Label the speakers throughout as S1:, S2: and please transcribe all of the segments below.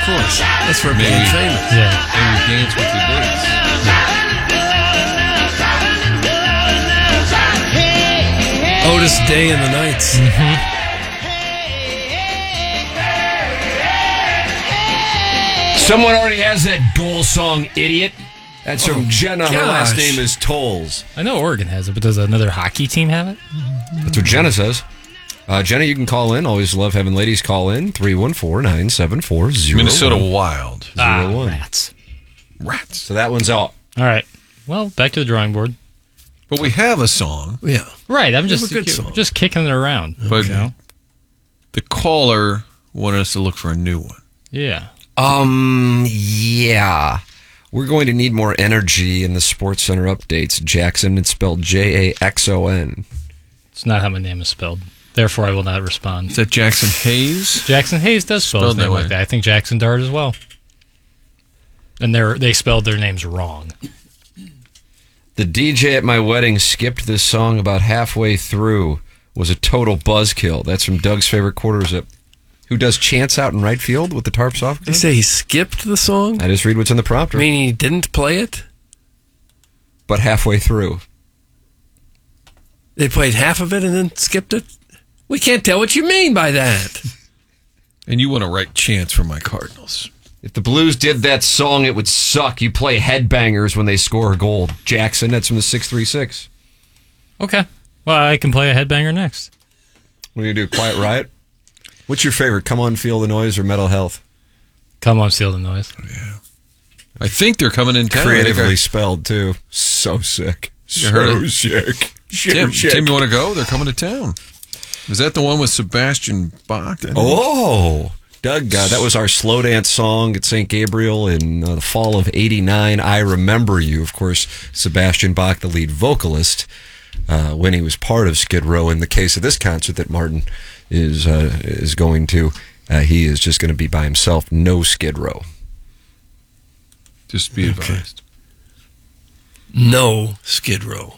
S1: course. That's where
S2: Maybe.
S1: being famous.
S3: Yeah.
S2: Maybe Dance with Your Dates.
S1: Otis Day and the Nights.
S4: Someone already has that goal song, idiot. That's from Jenna. Her last
S1: gosh.
S4: name is Tolles.
S3: I know Oregon has it, but does another hockey team have it?
S4: That's what Jenna says. Jenna, you can call in. Always love having ladies call in. 314-974-01.
S2: Minnesota Wild.
S4: 01.
S3: Rats.
S2: Rats.
S4: So that one's out.
S3: All right. Well, back to the drawing board.
S2: But we have a song.
S1: Yeah.
S3: Right. I'm
S1: have a good song.
S3: just kicking it around.
S2: But
S3: you know?
S2: the caller wanted us to look for a new one.
S3: Yeah.
S4: Yeah. We're going to need more energy in the Sports Center updates. Jackson, it's spelled Jaxon.
S3: It's not how my name is spelled. Therefore, I will not respond.
S2: Is that Jackson Hayes?
S3: Jackson Hayes does spell his
S2: Spelled that
S3: name
S2: way.
S3: like that. I think Jackson Dart as well. And they spelled their names wrong.
S4: The DJ at my wedding skipped this song about halfway through. Was a total buzzkill. That's from Doug's favorite quarter zip. Who does chants out in right field with the tarps off?
S1: They say he skipped the song?
S4: I just read what's in the prompter.
S1: Meaning he didn't play it?
S4: But halfway through.
S1: They played half of it and then skipped it? We can't tell what you mean by that.
S2: And you want to write chants for my Cardinals.
S4: If the Blues did that song, it would suck. You play headbangers when they score a goal. Jackson, that's from the 636.
S3: Okay. Well, I can play a headbanger next.
S4: What do you do, Quiet Riot? What's your favorite, Come On Feel the Noise or Mental Health?
S3: Come on, Steal the Noise.
S2: Yeah. I think they're coming in town.
S4: Creatively spelled, too. So sick.
S2: You heard
S4: So
S2: it?
S4: sick.
S2: Tim, you want to go? They're coming to town. Is that the one with Sebastian Bach?
S4: Oh, Doug, that was our slow dance song at St. Gabriel in the fall of '89. I Remember You. Of course, Sebastian Bach, the lead vocalist, when he was part of Skid Row. In the case of this concert that Martin is going to, he is just going to be by himself. No Skid Row.
S2: Just be advised.
S1: No Skid Row.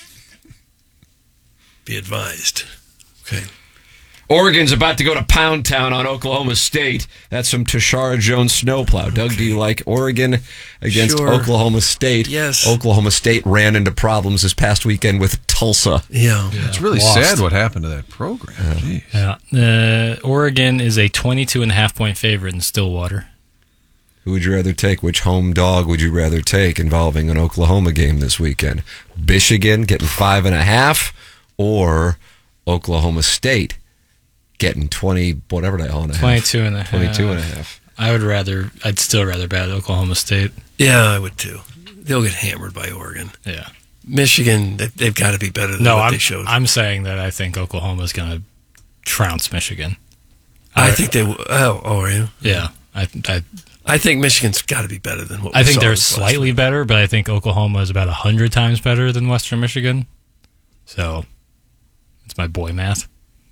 S1: Be advised. Okay.
S4: Oregon's about to go to Pound Town on Oklahoma State. That's from Tashara Jones Snowplow. Doug, do you like Oregon against
S1: Sure.
S4: Oklahoma State?
S1: Yes.
S4: Oklahoma State ran into problems this past weekend with Tulsa.
S1: Yeah.
S2: It's really
S3: Lost.
S2: sad what happened to that program. Jeez.
S3: Yeah. Oregon is a 22.5-point favorite in Stillwater.
S4: Who would you rather take? Which home dog would you rather take involving an Oklahoma game this weekend? Michigan getting 5.5 or Oklahoma State getting 20, whatever the hell and a half.
S3: 22.5.
S4: 22.5.
S3: I'd still rather bet Oklahoma State.
S1: Yeah, I would too. They'll get hammered by Oregon.
S3: Yeah.
S1: Michigan, they've got to be better than what they showed.
S3: I'm saying that I think Oklahoma's going to trounce Michigan.
S1: I think they will. Oh, are you?
S3: Yeah.
S1: I think Michigan's got to be better than what we
S3: I think
S1: saw
S3: they're
S1: this last
S3: slightly
S1: week.
S3: better, but I think Oklahoma is about 100 times better than Western Michigan. So, it's my boy math.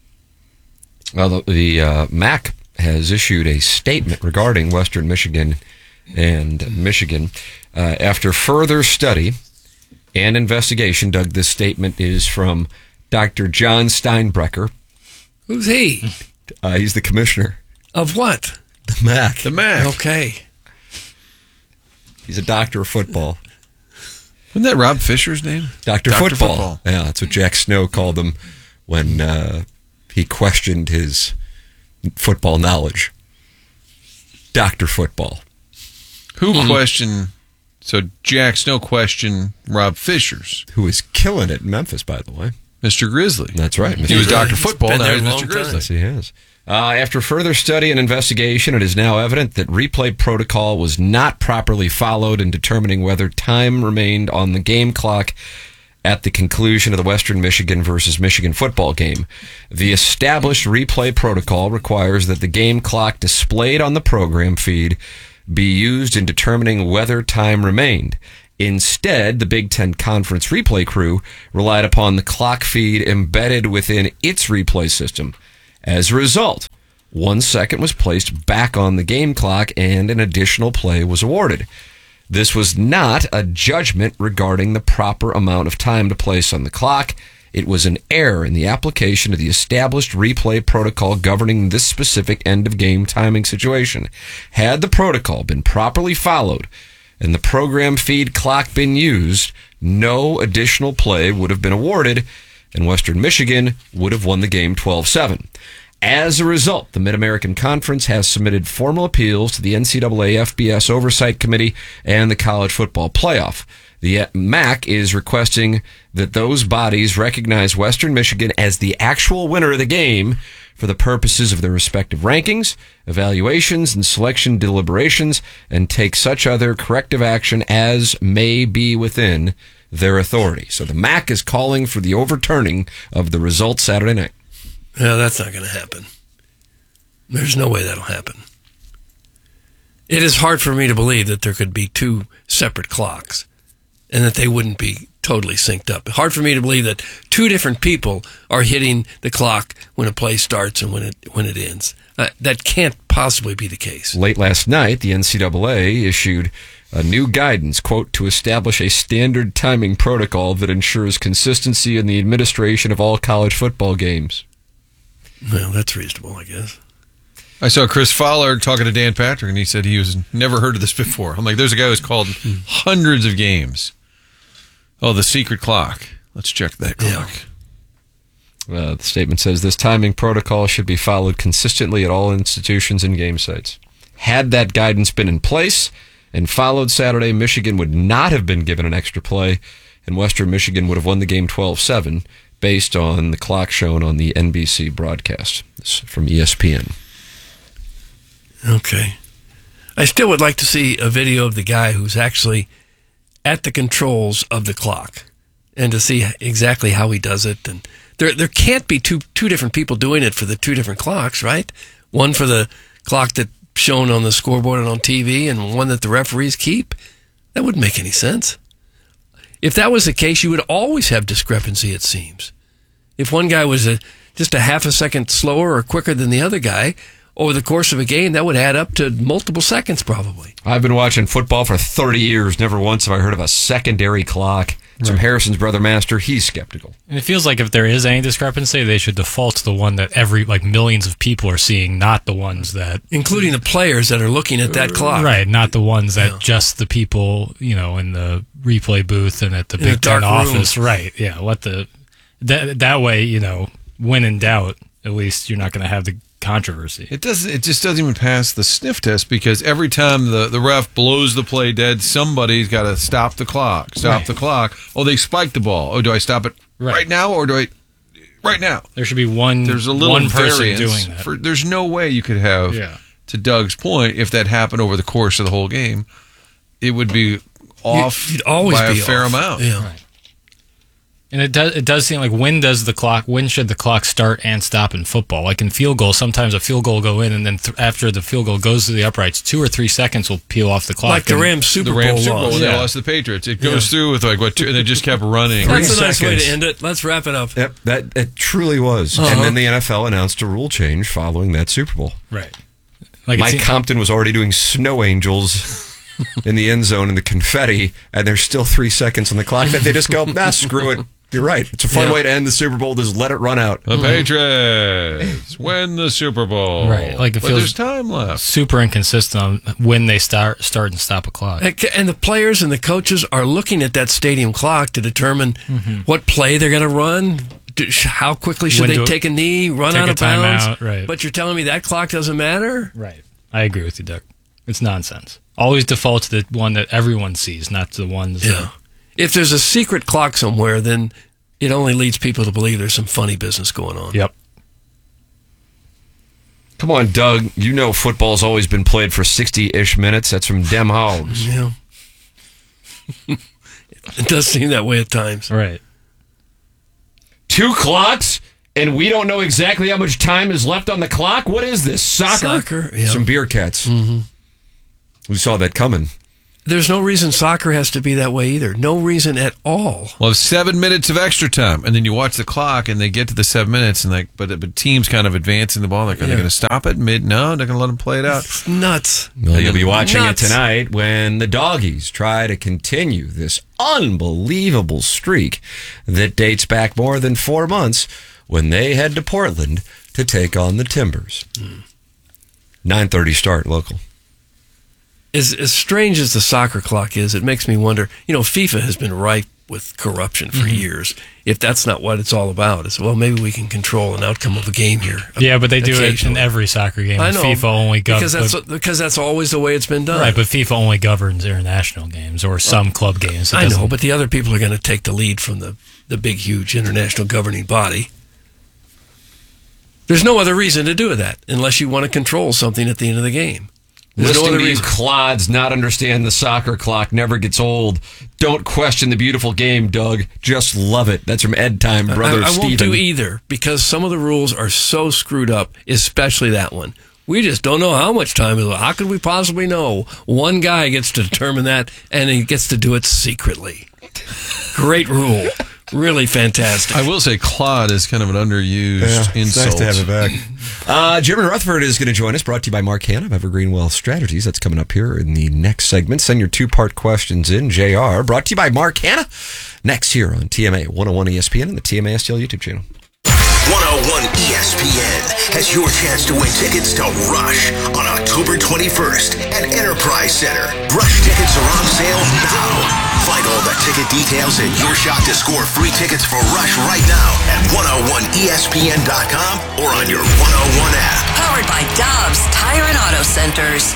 S4: Well, the MAC has issued a statement regarding Western Michigan and Michigan. After further study and investigation, Doug, this statement is from Dr. John Steinbrecher.
S1: Who's he?
S4: He's the commissioner.
S1: Of what?
S4: The MAC.
S2: The MAC.
S1: Okay.
S4: He's a doctor of football.
S2: Wasn't that Rob Fisher's name?
S4: Dr. Football. Yeah, that's what Jack Snow called him when he questioned his football knowledge. Dr. Football.
S2: Who questioned? So Jack Snow questioned Rob Fisher's.
S4: Who is killing it in Memphis, by the way.
S2: Mr. Grizzly.
S4: That's right.
S2: He was Dr. Football,
S1: been
S2: now
S1: there
S2: he's
S1: a long
S2: Mr. Grizzly.
S4: Yes, he has. After further study and investigation, it is now evident that replay protocol was not properly followed in determining whether time remained on the game clock at the conclusion of the Western Michigan versus Michigan football game. The established replay protocol requires that the game clock displayed on the program feed be used in determining whether time remained. Instead, the Big Ten Conference replay crew relied upon the clock feed embedded within its replay system. As a result, 1 second was placed back on the game clock and an additional play was awarded. This was not a judgment regarding the proper amount of time to place on the clock. it was an error in the application of the established replay protocol governing this specific end-of-game timing situation. Had the protocol been properly followed and the program feed clock been used, no additional play would have been awarded, and Western Michigan would have won the game 12-7. As a result, the Mid-American Conference has submitted formal appeals to the NCAA FBS Oversight Committee and the College Football Playoff. The MAC is requesting that those bodies recognize Western Michigan as the actual winner of the game for the purposes of their respective rankings, evaluations, and selection deliberations, and take such other corrective action as may be within their authority. So the MAC is calling for the overturning of the result Saturday night.
S1: No, that's not going to happen. There's no way that'll happen. It is hard for me to believe that there could be two separate clocks and that they wouldn't be totally synced up. Hard for me to believe that two different people are hitting the clock when a play starts and when it ends. That can't possibly be the case.
S4: Late last night, the NCAA issued a new guidance, quote, to establish a standard timing protocol that ensures consistency in the administration of all college football games.
S1: Well, that's reasonable, I guess.
S2: I saw Chris Fowler talking to Dan Patrick, and he said he was never heard of this before. I'm like, there's a guy who's called hundreds of games. Oh, the secret clock. Let's check that clock.
S4: The statement says this timing protocol should be followed consistently at all institutions and game sites. Had that guidance been in place and followed Saturday, Michigan would not have been given an extra play, and Western Michigan would have won the game 12-7 based on the clock shown on the NBC broadcast. This is from ESPN.
S1: Okay. I still would like to see a video of the guy who's actually at the controls of the clock and to see exactly how he does it. And there can't be two different people doing it for the two different clocks, right? One for the clock that's shown on the scoreboard and on TV and one that the referees keep. That wouldn't make any sense. If that was the case, you would always have discrepancy, it seems. If one guy was just a half a second slower or quicker than the other guy, over the course of a game, that would add up to multiple seconds probably.
S4: I've been watching football for 30 years. Never once have I heard of a secondary clock. It's from Harrison's brother Master. He's skeptical.
S3: And it feels like if there is any discrepancy, they should default to the one that millions of people are seeing, not the ones that...
S1: Including the players that are looking at that clock.
S3: Right, not the ones that just the people, in the replay booth and at the Big Ten office.
S1: Room.
S3: Right, yeah. That way, when in doubt, at least you're not going to have the controversy.
S2: It just doesn't even pass the sniff test because every time the ref blows the play dead, somebody's got to stop the clock. The clock. Oh, they spiked the ball. Oh, do I stop it right now or do I right now?
S3: There should be one.
S2: There's a little
S3: one person
S2: variance
S3: doing that.
S2: There's no way you could have. To Doug's point, if that happened over the course of the whole game, it would be off
S1: You'd always
S2: by
S1: be
S2: a fair
S1: off.
S2: amount.
S1: Yeah.
S3: Right. And it does seem like when should the clock start and stop in football? Like in field goal, sometimes a field goal will go in, and then after the field goal goes to the uprights, 2 or 3 seconds will peel off the clock.
S1: Like the Rams Super Bowl
S2: when they lost to the Patriots. It goes through with and they just kept running.
S1: That's a nice way to end it. Let's wrap it up.
S4: Yep, it truly was. And then the NFL announced a rule change following that Super Bowl.
S3: Right. Like
S4: Mike Compton was already doing snow angels in the end zone in the confetti, and there's still 3 seconds on the clock that they just go, screw it. You're right. It's a fun way to end the Super Bowl. Just let it run out.
S2: The Patriots win the Super Bowl.
S3: Right. Like
S2: but there's time left.
S3: Super inconsistent on when they start and stop a clock.
S1: And the players and the coaches are looking at that stadium clock to determine what play they're going to run. How quickly should they take a knee, run out of bounds?
S3: Out, right.
S1: But you're telling me that clock doesn't matter?
S3: Right. I agree with you, Doug. It's nonsense. Always default to the one that everyone sees, not to the ones that...
S1: If there's a secret clock somewhere, then it only leads people to believe there's some funny business going on.
S3: Yep.
S4: Come on, Doug. You know football's always been played for 60-ish minutes. That's from Dem Hogs.
S1: Yeah. It does seem that way at times.
S3: Right.
S4: 2 clocks, and we don't know exactly how much time is left on the clock? What is this, soccer?
S1: Soccer, yeah.
S4: Some beer cats. Mm-hmm. We saw that coming.
S1: There's no reason soccer has to be that way either. No reason at all.
S2: Well, 7 minutes of extra time, and then you watch the clock, and they get to the 7 minutes, and but teams kind of advancing the ball. Like, are they going to stop it mid? No, they're going to let them play it out.
S1: It's nuts.
S4: Well, you'll be watching it tonight when the Doggies try to continue this unbelievable streak that dates back more than 4 months when they head to Portland to take on the Timbers. 9:30 start local.
S1: As strange as the soccer clock is, it makes me wonder, FIFA has been rife with corruption for years. If that's not what it's all about, it's, well, maybe we can control an outcome of a game here.
S3: Yeah, but they do it in every soccer game.
S1: I know,
S3: FIFA only governs.
S1: Because that's always the way it's been done.
S3: Right, but FIFA only governs international games or some club games.
S1: I know, but the other people are going to take the lead from the big, huge international governing body. There's no other reason to do that unless you want to control something at the end of the game. There's
S4: Listening
S1: no other
S4: to you
S1: reason.
S4: clods not understand the soccer clock never gets old. Don't question the beautiful game, Doug. Just love it. That's from Ed Time, brother
S1: I
S4: Steven.
S1: won't do either because some of the rules are so screwed up, especially that one. We just don't know how much time is left. How could we possibly know? One guy gets to determine that, and he gets to do it secretly. Great rule. Really fantastic.
S2: I will say Claude is kind of an underused insult.
S5: It's nice to have it back.
S4: Jeremy Rutherford is going to join us, brought to you by Mark Hanna of Evergreen Wealth Strategies. That's coming up here in the next segment. Send your two-part questions in, JR. Brought to you by Mark Hanna. Next here on TMA 101 ESPN and the TMA STL YouTube channel.
S6: 101 ESPN has your chance to win tickets to Rush on October 21st at Enterprise Center. Rush tickets are on sale now. Find all the ticket details and your shot to score free tickets for Rush right now at 101ESPN.com or on your 101 app.
S7: Powered by Dobbs Tire and Auto Centers.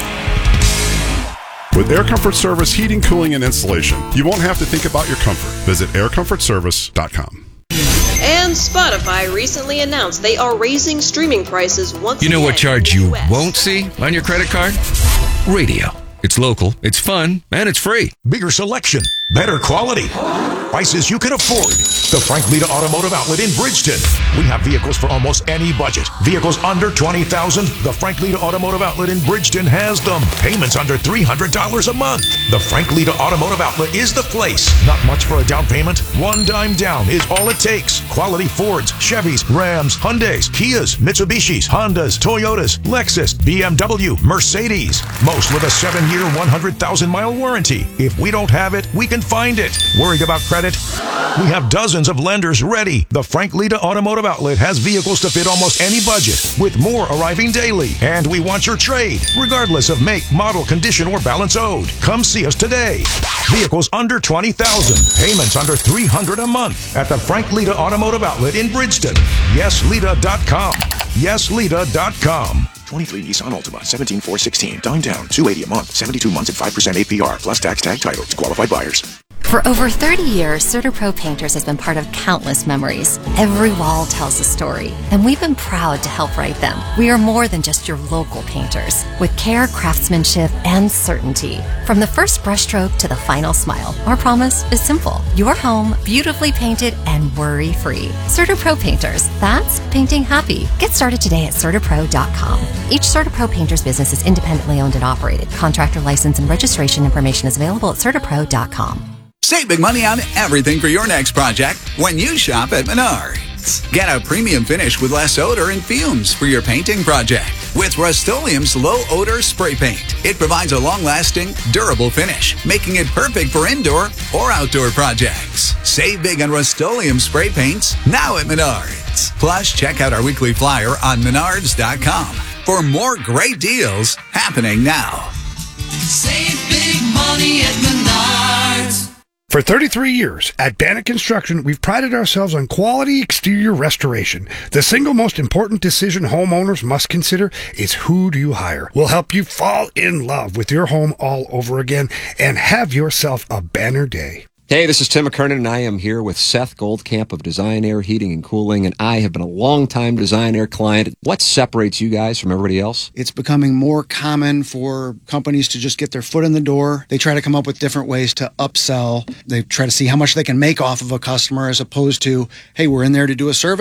S8: With Air Comfort Service heating, cooling, and installation, you won't have to think about your comfort. Visit aircomfortservice.com.
S9: And Spotify recently announced they are raising streaming prices once again.
S4: You know what charge
S9: in the
S4: you
S9: US.
S4: won't see on your credit card? Radio. It's local, it's fun, and it's free.
S10: Bigger selection, better quality, prices you can afford. The Frank Lita Automotive Outlet in Bridgeton. We have vehicles for almost any budget. Vehicles under $20,000. The Frank Lita Automotive Outlet in Bridgeton has them. Payments under $300 a month. The Frank Lita Automotive Outlet is the place. Not much for a down payment. One dime down is all it takes. Quality Fords, Chevys, Rams, Hyundais, Kias, Mitsubishis, Hondas, Toyotas, Lexus, BMW, Mercedes. Most with a 7-year, 100,000-mile warranty. If we don't have it, we can find it. Worried about credit? We have dozens of lenders ready. The Frank Lita Automotive Outlet has vehicles to fit almost any budget, with more arriving daily. And we want your trade, regardless of make, model, condition, or balance owed. Come see us today. Vehicles under $20,000, payments under $300 a month at the Frank Lita Automotive Outlet in Bridgeton. YesLita.com. YesLita.com.
S11: 23 Nissan Altima, 17,416. Dime down, $280 a month, 72 months at 5% APR, plus tax tag title to qualified buyers.
S12: For over 30 years, CertaPro Painters has been part of countless memories. Every wall tells a story, and we've been proud to help write them. We are more than just your local painters, with care, craftsmanship, and certainty. From the first brushstroke to the final smile, our promise is simple. Your home, beautifully painted and worry-free. CertaPro Painters, that's painting happy. Get started today at CertaPro.com. Each CertaPro Painters business is independently owned and operated. Contractor license and registration information is available at CertaPro.com.
S13: Save big money on everything for your next project when you shop at Menards. Get a premium finish with less odor and fumes for your painting project with Rust-Oleum's low odor spray paint. It provides a long-lasting, durable finish, making it perfect for indoor or outdoor projects. Save big on Rust-Oleum spray paints now at Menards. Plus, check out our weekly flyer on Menards.com for more great deals happening now.
S14: Save big money at Menards.
S15: For 33 years, at Bannock Construction, we've prided ourselves on quality exterior restoration. The single most important decision homeowners must consider is who do you hire. We'll help you fall in love with your home all over again and have yourself a banner day.
S4: Hey, this is Tim McKernan, and I am here with Seth Goldcamp of Design Air Heating and Cooling, and I have been a long-time Design Air client. What separates you guys from everybody else?
S16: It's becoming more common for companies to just get their foot in the door. They try to come up with different ways to upsell. They try to see how much they can make off of a customer as opposed to, hey, we're in there to do a service.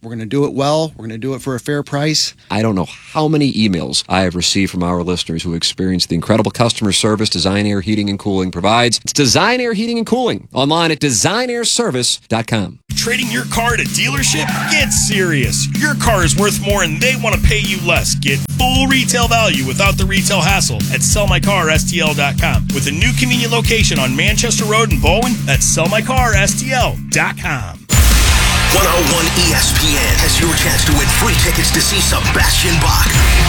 S16: We're going to do it well. We're going to do it for a fair price.
S4: I don't know how many emails I have received from our listeners who experience the incredible customer service Design Air Heating and Cooling provides. It's Design Air Heating and Cooling, online at designairservice.com.
S17: Trading your car at a dealership? Get serious. Your car is worth more and they want to pay you less. Get full retail value without the retail hassle at sellmycarstl.com. With a new convenient location on Manchester Road in Bowen, that's sellmycarstl.com.
S6: 101 ESPN has your chance to win free tickets to see Sebastian Bach,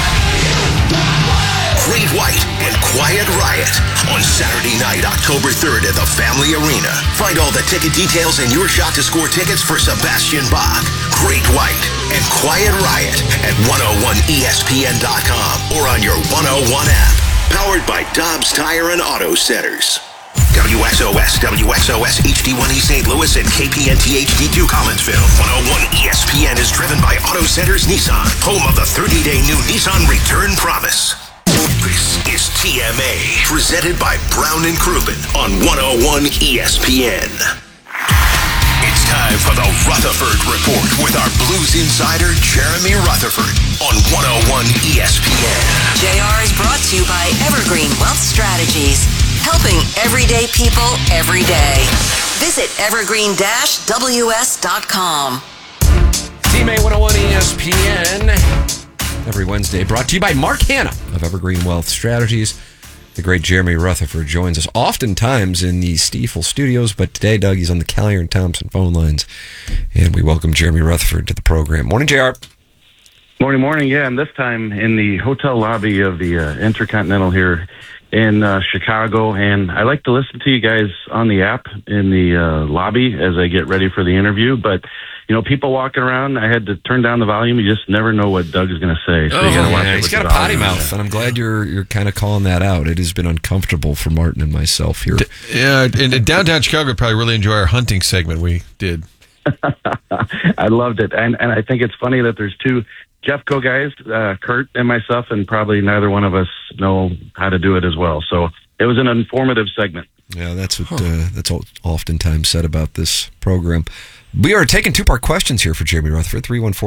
S6: Great White, and Quiet Riot on Saturday night, October 3rd at the Family Arena. Find all the ticket details and your shot to score tickets for Sebastian Bach, Great White, and Quiet Riot at 101ESPN.com or on your 101 app. Powered by Dobbs Tire and Auto Centers. WXOS, WXOS HD1E St. Louis, and KPNT HD2 Collinsville. 101 ESPN is driven by Auto Centers Nissan, home of the 30-day new Nissan Return Promise. This is TMA, presented by Brown & Crouppen on 101 ESPN. It's time for the Rutherford Report with our Blues insider, Jeremy Rutherford, on 101 ESPN.
S7: JR is brought to you by Evergreen Wealth Strategies, helping everyday people every day. Visit evergreen-ws.com.
S4: TMA 101 ESPN. Every Wednesday, brought to you by Mark Hanna of Evergreen Wealth Strategies. The great Jeremy Rutherford joins us oftentimes in the Stiefel studios, but today, Doug, he's on the Callier and Thompson phone lines, and we welcome Jeremy Rutherford to the program. Morning, JR.
S18: Morning. Yeah, and this time in the hotel lobby of the Intercontinental here in Chicago, and I like to listen to you guys on the app in the lobby as I get ready for the interview, but you know, people walking around, I had to turn down the volume. You just never know what Doug is going to say. So you gotta watch it.
S4: He's got a potty mouth, and I'm glad you're kind of calling that out. It has been uncomfortable for Martin and myself here.
S2: Yeah, in downtown Chicago, would probably really enjoy our hunting segment we did.
S18: I loved it, and I think it's funny that there's two Jeffco guys, Kurt and myself, and probably neither one of us know how to do it as well. So it was an informative segment.
S4: Yeah, that's what that's oftentimes said about this program. We are taking two-part questions here for Jeremy Rutherford,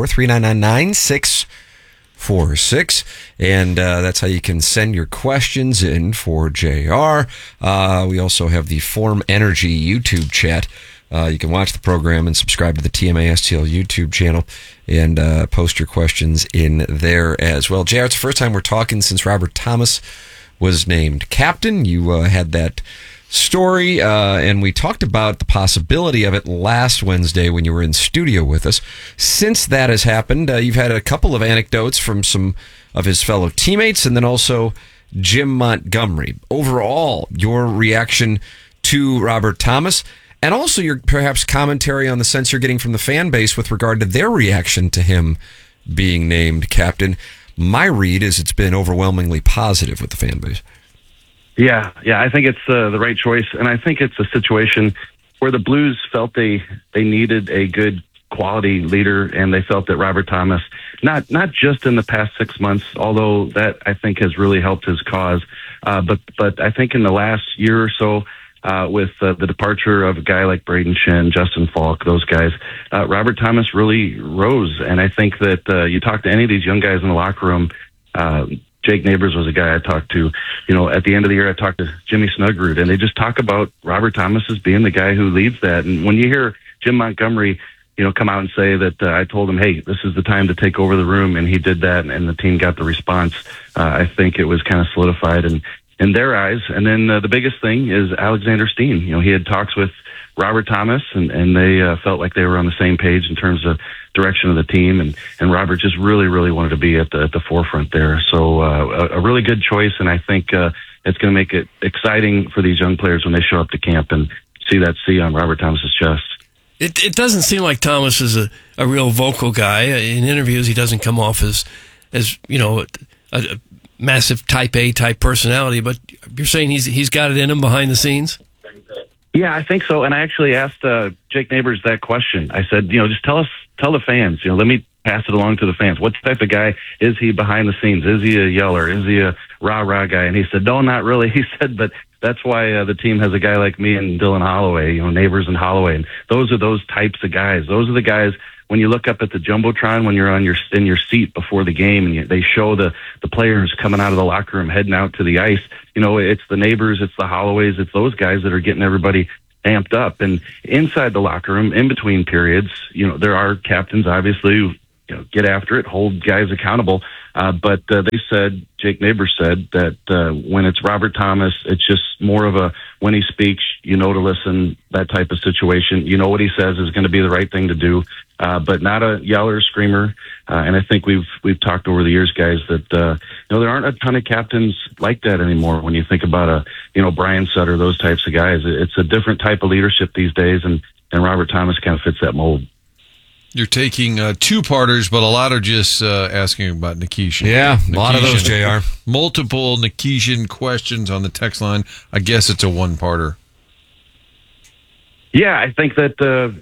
S4: 314-399-9646. And that's how you can send your questions in for JR. We also have the Form Energy YouTube chat. You can watch the program and subscribe to the TMA STL YouTube channel and post your questions in there as well. JR, it's the first time we're talking since Robert Thomas was named captain. You had that story, and we talked about the possibility of it last Wednesday when you were in studio with us. Since that has happened, you've had a couple of anecdotes from some of his fellow teammates and then also Jim Montgomery. Overall, your reaction to Robert Thomas and also your perhaps commentary on the sense you're getting from the fan base with regard to their reaction to him being named captain. My read is it's been overwhelmingly positive with the fan base.
S18: Yeah, I think it's the right choice, and I think it's a situation where the Blues felt they needed a good quality leader, and they felt that Robert Thomas, not just in the past 6 months, although that I think has really helped his cause, but I think in the last year or so, with the departure of a guy like Braden Shen, Justin Falk, those guys, Robert Thomas really rose, and I think that you talk to any of these young guys in the locker room. Jake Neighbors was a guy I talked to. You know, at the end of the year, I talked to Jimmy Snuggerud, and they just talk about Robert Thomas as being the guy who leads that. And when you hear Jim Montgomery, you know, come out and say that I told him, hey, this is the time to take over the room, and he did that, and the team got the response, I think it was kind of solidified in their eyes. And then the biggest thing is Alexander Steen. You know, he had talks with Robert Thomas, and they felt like they were on the same page in terms of direction of the team, and Robert just really wanted to be at the forefront there. So a really good choice, and I think it's going to make it exciting for these young players when they show up to camp and see that C on Robert Thomas's chest.
S1: It doesn't seem like Thomas is a real vocal guy. In interviews, he doesn't come off as you know, a massive type A type personality, but you're saying he's got it in him behind the scenes?
S18: Yeah, I think so. And I actually asked Jake Neighbors that question. I said, you know, just tell the fans, you know, let me pass it along to the fans. What type of guy is he behind the scenes? Is he a yeller? Is he a rah-rah guy? And he said, no, not really. He said, but that's why the team has a guy like me and Dylan Holloway, you know, Neighbors and Holloway. And those are those types of guys. Those are the guys when you look up at the Jumbotron, when you're in your seat before the game and they show the players coming out of the locker room, heading out to the ice, it's the Neighbors, it's the Holloways, it's those guys that are getting everybody amped up. And inside the locker room, in between periods, there are captains, obviously, who get after it, hold guys accountable. But they said, Jake Neighbors said, that when it's Robert Thomas, it's just more of a, when he speaks, to listen, that type of situation. What he says is going to be the right thing to do, but not a yeller, screamer. And I think we've talked over the years, guys, that, there aren't a ton of captains like that anymore. When you think about Brian Sutter, those types of guys, it's a different type of leadership these days. And Robert Thomas kind of fits that mold.
S2: You're taking two-parters, but a lot are just asking about Nikishin.
S4: Yeah, a lot of those, JR.
S2: Multiple Nikishin questions on the text line. I guess it's a one-parter.
S18: Yeah, I think that,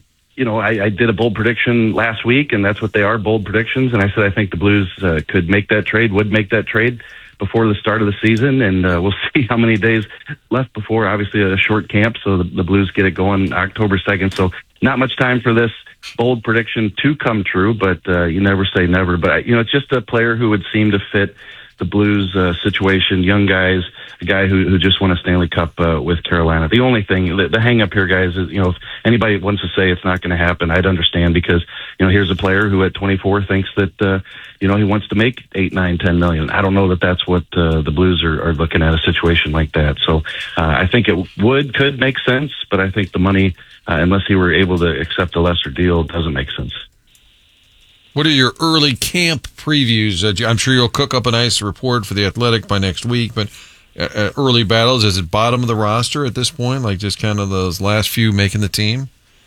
S18: I did a bold prediction last week, and that's what they are, bold predictions. And I said I think the Blues would make that trade before the start of the season, and we'll see how many days left before, obviously, a short camp, so the Blues get it going October 2nd. So not much time for this bold prediction to come true, but you never say never. But, it's just a player who would seem to fit the Blues situation, young guys, a guy who just won a Stanley Cup with Carolina. The only thing, the hang-up here, guys, is, if anybody wants to say it's not going to happen, I'd understand, because, here's a player who at 24 thinks that, he wants to make $8, $9, $10 million. I don't know that that's what the Blues are looking at, a situation like that. So I think it could make sense, but I think the money, unless he were able to accept a lesser deal, doesn't make sense.
S2: What are your early camp previews? I'm sure you'll cook up a nice report for The Athletic by next week, but early battles, is it bottom of the roster at this point, like just kind of those last few making the team?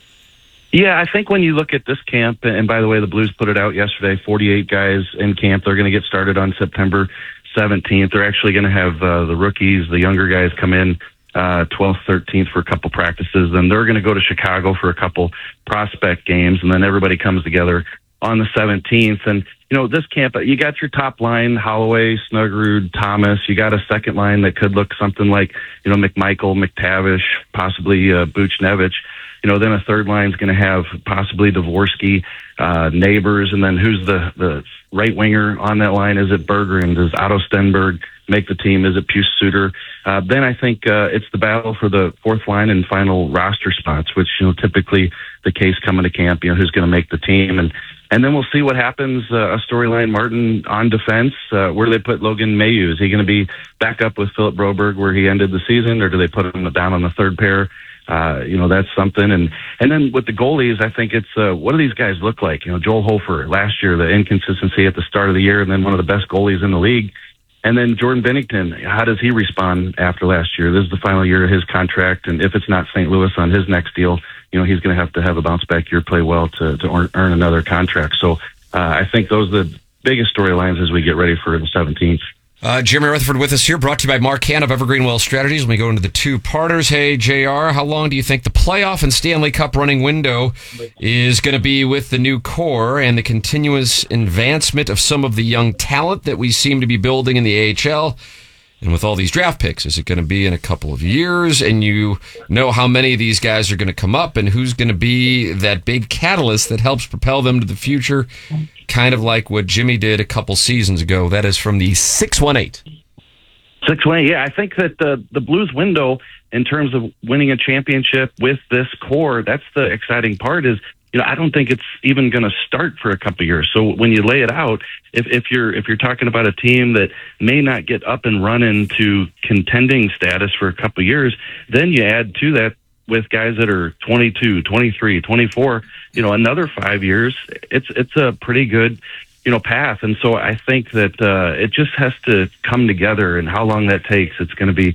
S18: Yeah, I think when you look at this camp, and by the way, the Blues put it out yesterday, 48 guys in camp. They're going to get started on September 17th. They're actually going to have the rookies, the younger guys come in 12th, 13th for a couple practices. Then they're going to go to Chicago for a couple prospect games, and then everybody comes together on the 17th. And, this camp, you got your top line, Holloway, Snuggerud, Thomas. You got a second line that could look something like, McMichael, McTavish, possibly Buchnevich. Then a third line is going to have possibly Dvorsky, Neighbors, and then who's the right winger on that line? Is it Berggren? Does Otto Stenberg make the team? Is it Pius Suter? Then I think it's the battle for the fourth line and final roster spots, which typically the case coming to camp. Who's going to make the team, and then we'll see what happens. A storyline, Martin on defense. Where do they put Logan Mailloux? Is he going to be back up with Philip Broberg where he ended the season, or do they put him down on the third pair? That's something. And then with the goalies, I think it's, what do these guys look like? Joel Hofer last year, the inconsistency at the start of the year, and then one of the best goalies in the league. And then Jordan Binnington, how does he respond after last year? This is the final year of his contract, and if it's not St. Louis on his next deal, he's going to have a bounce back year, play well to earn another contract. So I think those are the biggest storylines as we get ready for the 17th.
S4: Jeremy Rutherford with us here, brought to you by Mark Hahn of Evergreen Wealth Strategies. Let me go into the two-parters. Hey, JR, how long do you think the playoff and Stanley Cup running window is going to be with the new core and the continuous advancement of some of the young talent that we seem to be building in the AHL? And with all these draft picks, is it going to be in a couple of years? And you know how many of these guys are going to come up and who's going to be that big catalyst that helps propel them to the future, kind of like what Jimmy did a couple seasons ago. That is from the 618.
S18: 618, yeah. I think that the Blues window, in terms of winning a championship with this core, that's the exciting part is, I don't think it's even going to start for a couple of years. So when you lay it out, if you're talking about a team that may not get up and running to contending status for a couple of years, then you add to that with guys that are 22, 23, 24, another 5 years, it's a pretty good, path. And so I think that it just has to come together, and how long that takes, it's going to be,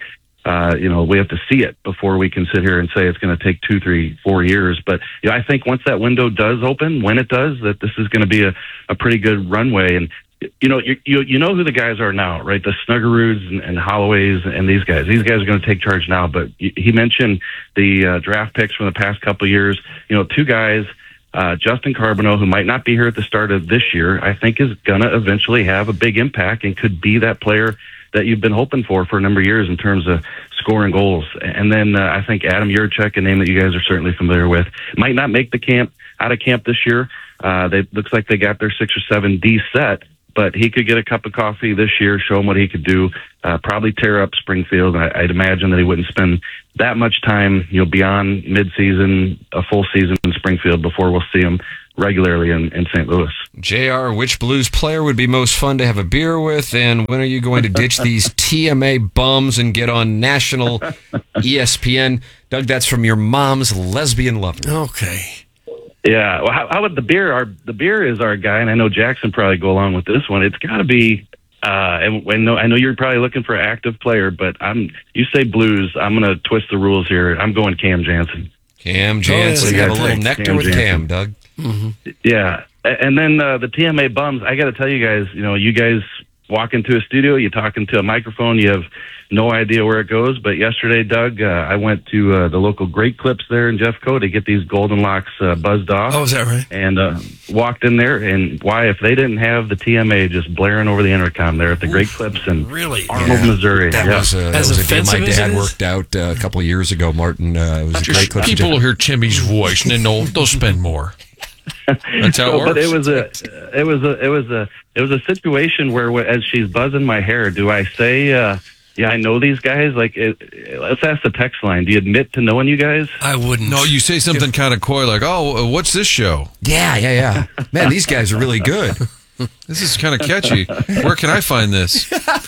S18: we have to see it before we can sit here and say it's going to take 2, 3, 4 years. But I think once that window does open, when it does, that this is going to be a pretty good runway. And you know who the guys are now, right? The Snuggeruds and Holloways and these guys. These guys are going to take charge now. But he mentioned the draft picks from the past couple of years. Two guys. Justin Carbonneau, who might not be here at the start of this year, I think is going to eventually have a big impact and could be that player that you've been hoping for a number of years in terms of scoring goals. And then I think Adam Yurchek, a name that you guys are certainly familiar with, might not make the out of camp this year. Looks like they got their 6 or 7 D set, but he could get a cup of coffee this year, show him what he could do, probably tear up Springfield. I'd imagine that he wouldn't spend that much time, beyond midseason, a full season in Springfield before we'll see him regularly in St. Louis.
S4: JR, which Blues player would be most fun to have a beer with, and when are you going to ditch these TMA bums and get on national ESPN? Doug, that's from your mom's lesbian lover.
S1: Okay.
S18: Yeah. Well, how about the beer? The beer is our guy, and I know Jackson probably go along with this one. It's got to be. And I know you're probably looking for an active player, but you say Blues. I'm going to twist the rules here. I'm going Cam Jansen.
S4: Cam Jansen. You have a little nectar with Cam, Doug.
S1: Mm-hmm.
S18: Yeah. And then the TMA bums, I got to tell you guys, you guys walk into a studio, you're talking to a microphone, you have no idea where it goes. But yesterday, Doug, I went to the local Great Clips there in Jeffco to get these Golden Locks buzzed off.
S1: Oh, is that right?
S18: And walked in there, and why, if they didn't have the TMA just blaring over the intercom there at the Great Clips in Arnold, Missouri.
S4: That was a deal my dad worked out a couple of years ago, Martin. It was a Great Clips.
S2: People will hear Timmy's voice, and then they'll spend more. That's how it works.
S18: But it was a situation where, as she's buzzing my hair, do I say, yeah, I know these guys? Let's ask the text line. Do you admit to knowing you guys?
S1: I wouldn't.
S2: No, you say something kind of coy like, oh, what's this show?
S4: Yeah. Man, these guys are really good.
S2: This is kind of catchy. Where can I find this?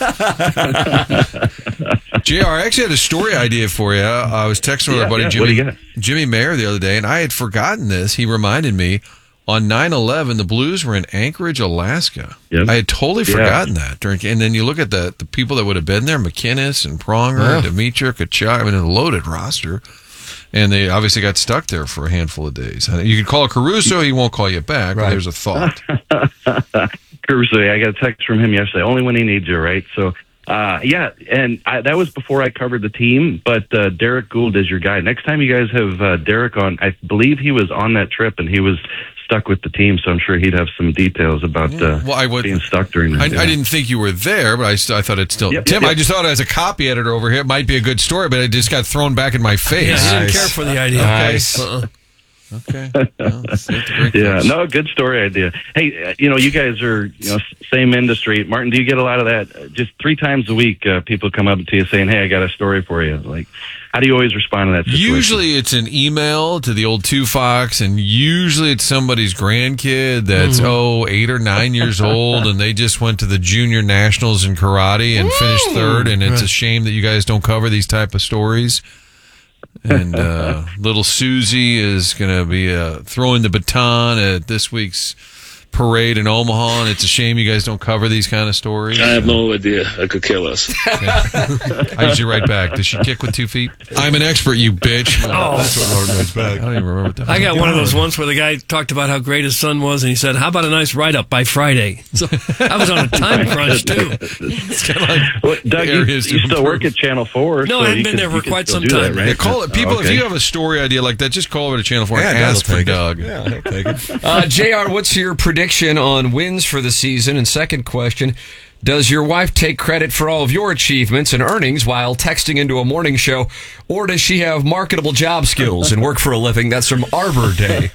S2: JR, I actually had a story idea for you. I was texting with our buddy Jimmy Mayer the other day, and I had forgotten this. He reminded me, on 9/11, the Blues were in Anchorage, Alaska.
S18: Yep.
S2: I had totally forgotten that. And then you look at the people that would have been there, McInnes and Pronger, Dmytryk, Kachuk, a loaded roster. And they obviously got stuck there for a handful of days. You could call Caruso, he won't call you back, but there's a thought.
S18: Caruso, I got a text from him yesterday, only when he needs you, right? So, that was before I covered the team, but Derek Gould is your guy. Next time you guys have Derek on, I believe he was on that trip, and he was stuck with the team, so I'm sure he'd have some details about being stuck during that.
S2: I didn't think you were there, but I thought it's still... Tim, I just thought as a copy editor over here, it might be a good story, but it just got thrown back in my face.
S1: Yeah, I didn't care for the idea.
S2: Nice. Okay. Well,
S18: good story idea. Hey, you guys are, same industry. Martin, do you get a lot of that? Just 3 times a week, people come up to you saying, hey, I got a story for you. Like, how do you always respond to that situation?
S2: Usually it's an email to the old 2 Fox, and usually it's somebody's grandkid that's, 8 or 9 years old, and they just went to the junior nationals in karate and finished 3rd, and it's a shame that you guys don't cover these type of stories. And little Susie is going to be throwing the baton at this week's parade in Omaha, and it's a shame you guys don't cover these kind of stories.
S19: I have no idea. I could kill us.
S2: I usually write back. Does she kick with 2 feet? I'm an expert, you bitch. That's what Lauren writes back. I don't even remember what that was.
S1: I got one of those once where the guy talked about how great his son was, and he said, how about a nice write-up by Friday? So I was on a time crunch, too.
S2: It's kind of like...
S18: Doug, you still work at Channel 4.
S1: No, I haven't been there for quite some time.
S18: Right?
S2: Call it, people, if you have a story idea like that, just call over to Channel 4 and ask for Doug.
S5: Yeah, I'll take it.
S4: JR, what's your prediction on wins for the season? And second question, does your wife take credit for all of your achievements and earnings while texting into a morning show, or does she have marketable job skills and work for a living? That's from Arbor Day.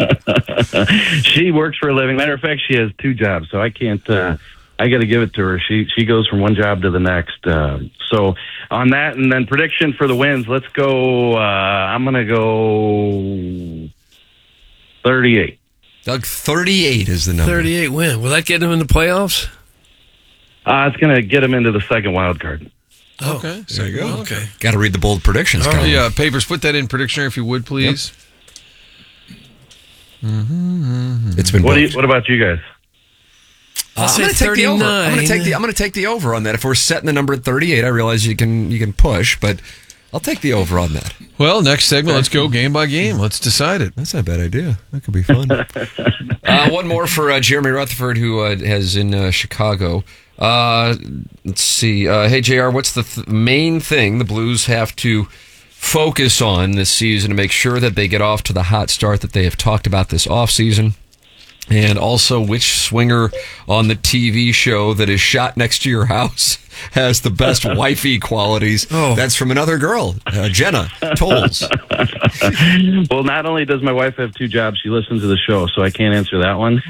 S18: She works for a living. Matter of fact, she has 2 jobs, so I can't... I got to give it to her. She goes from one job to the next. So on that, and then prediction for the wins, let's go... I'm going to go 38.
S4: Doug, 38 is the number.
S1: 38 win. Will that get him in the playoffs?
S18: It's going to get him into the second wild card.
S1: Oh,
S2: okay.
S5: There you go.
S1: Okay.
S4: Got to read the bold predictions.
S2: Yeah, Papers, put that in prediction if you would, please.
S4: Yep. It's been
S18: what about you guys?
S1: I'm
S4: going to take the over. I'm going to take the over on that. If we're setting the number at 38, I realize you can push, but I'll take the over on that.
S2: Well, next segment, let's go game by game. Let's decide it.
S4: That's not a bad idea. That could be fun. One more for Jeremy Rutherford, who is in Chicago. Let's see. Hey, JR, what's the main thing the Blues have to focus on this season to make sure that they get off to the hot start that they have talked about this offseason? And also, which swinger on the TV show that is shot next to your house has the best wifey qualities?
S1: Oh.
S4: That's from another girl, Jenna Tolles.
S18: Well, not only does my wife have 2 jobs, she listens to the show, so I can't answer that one.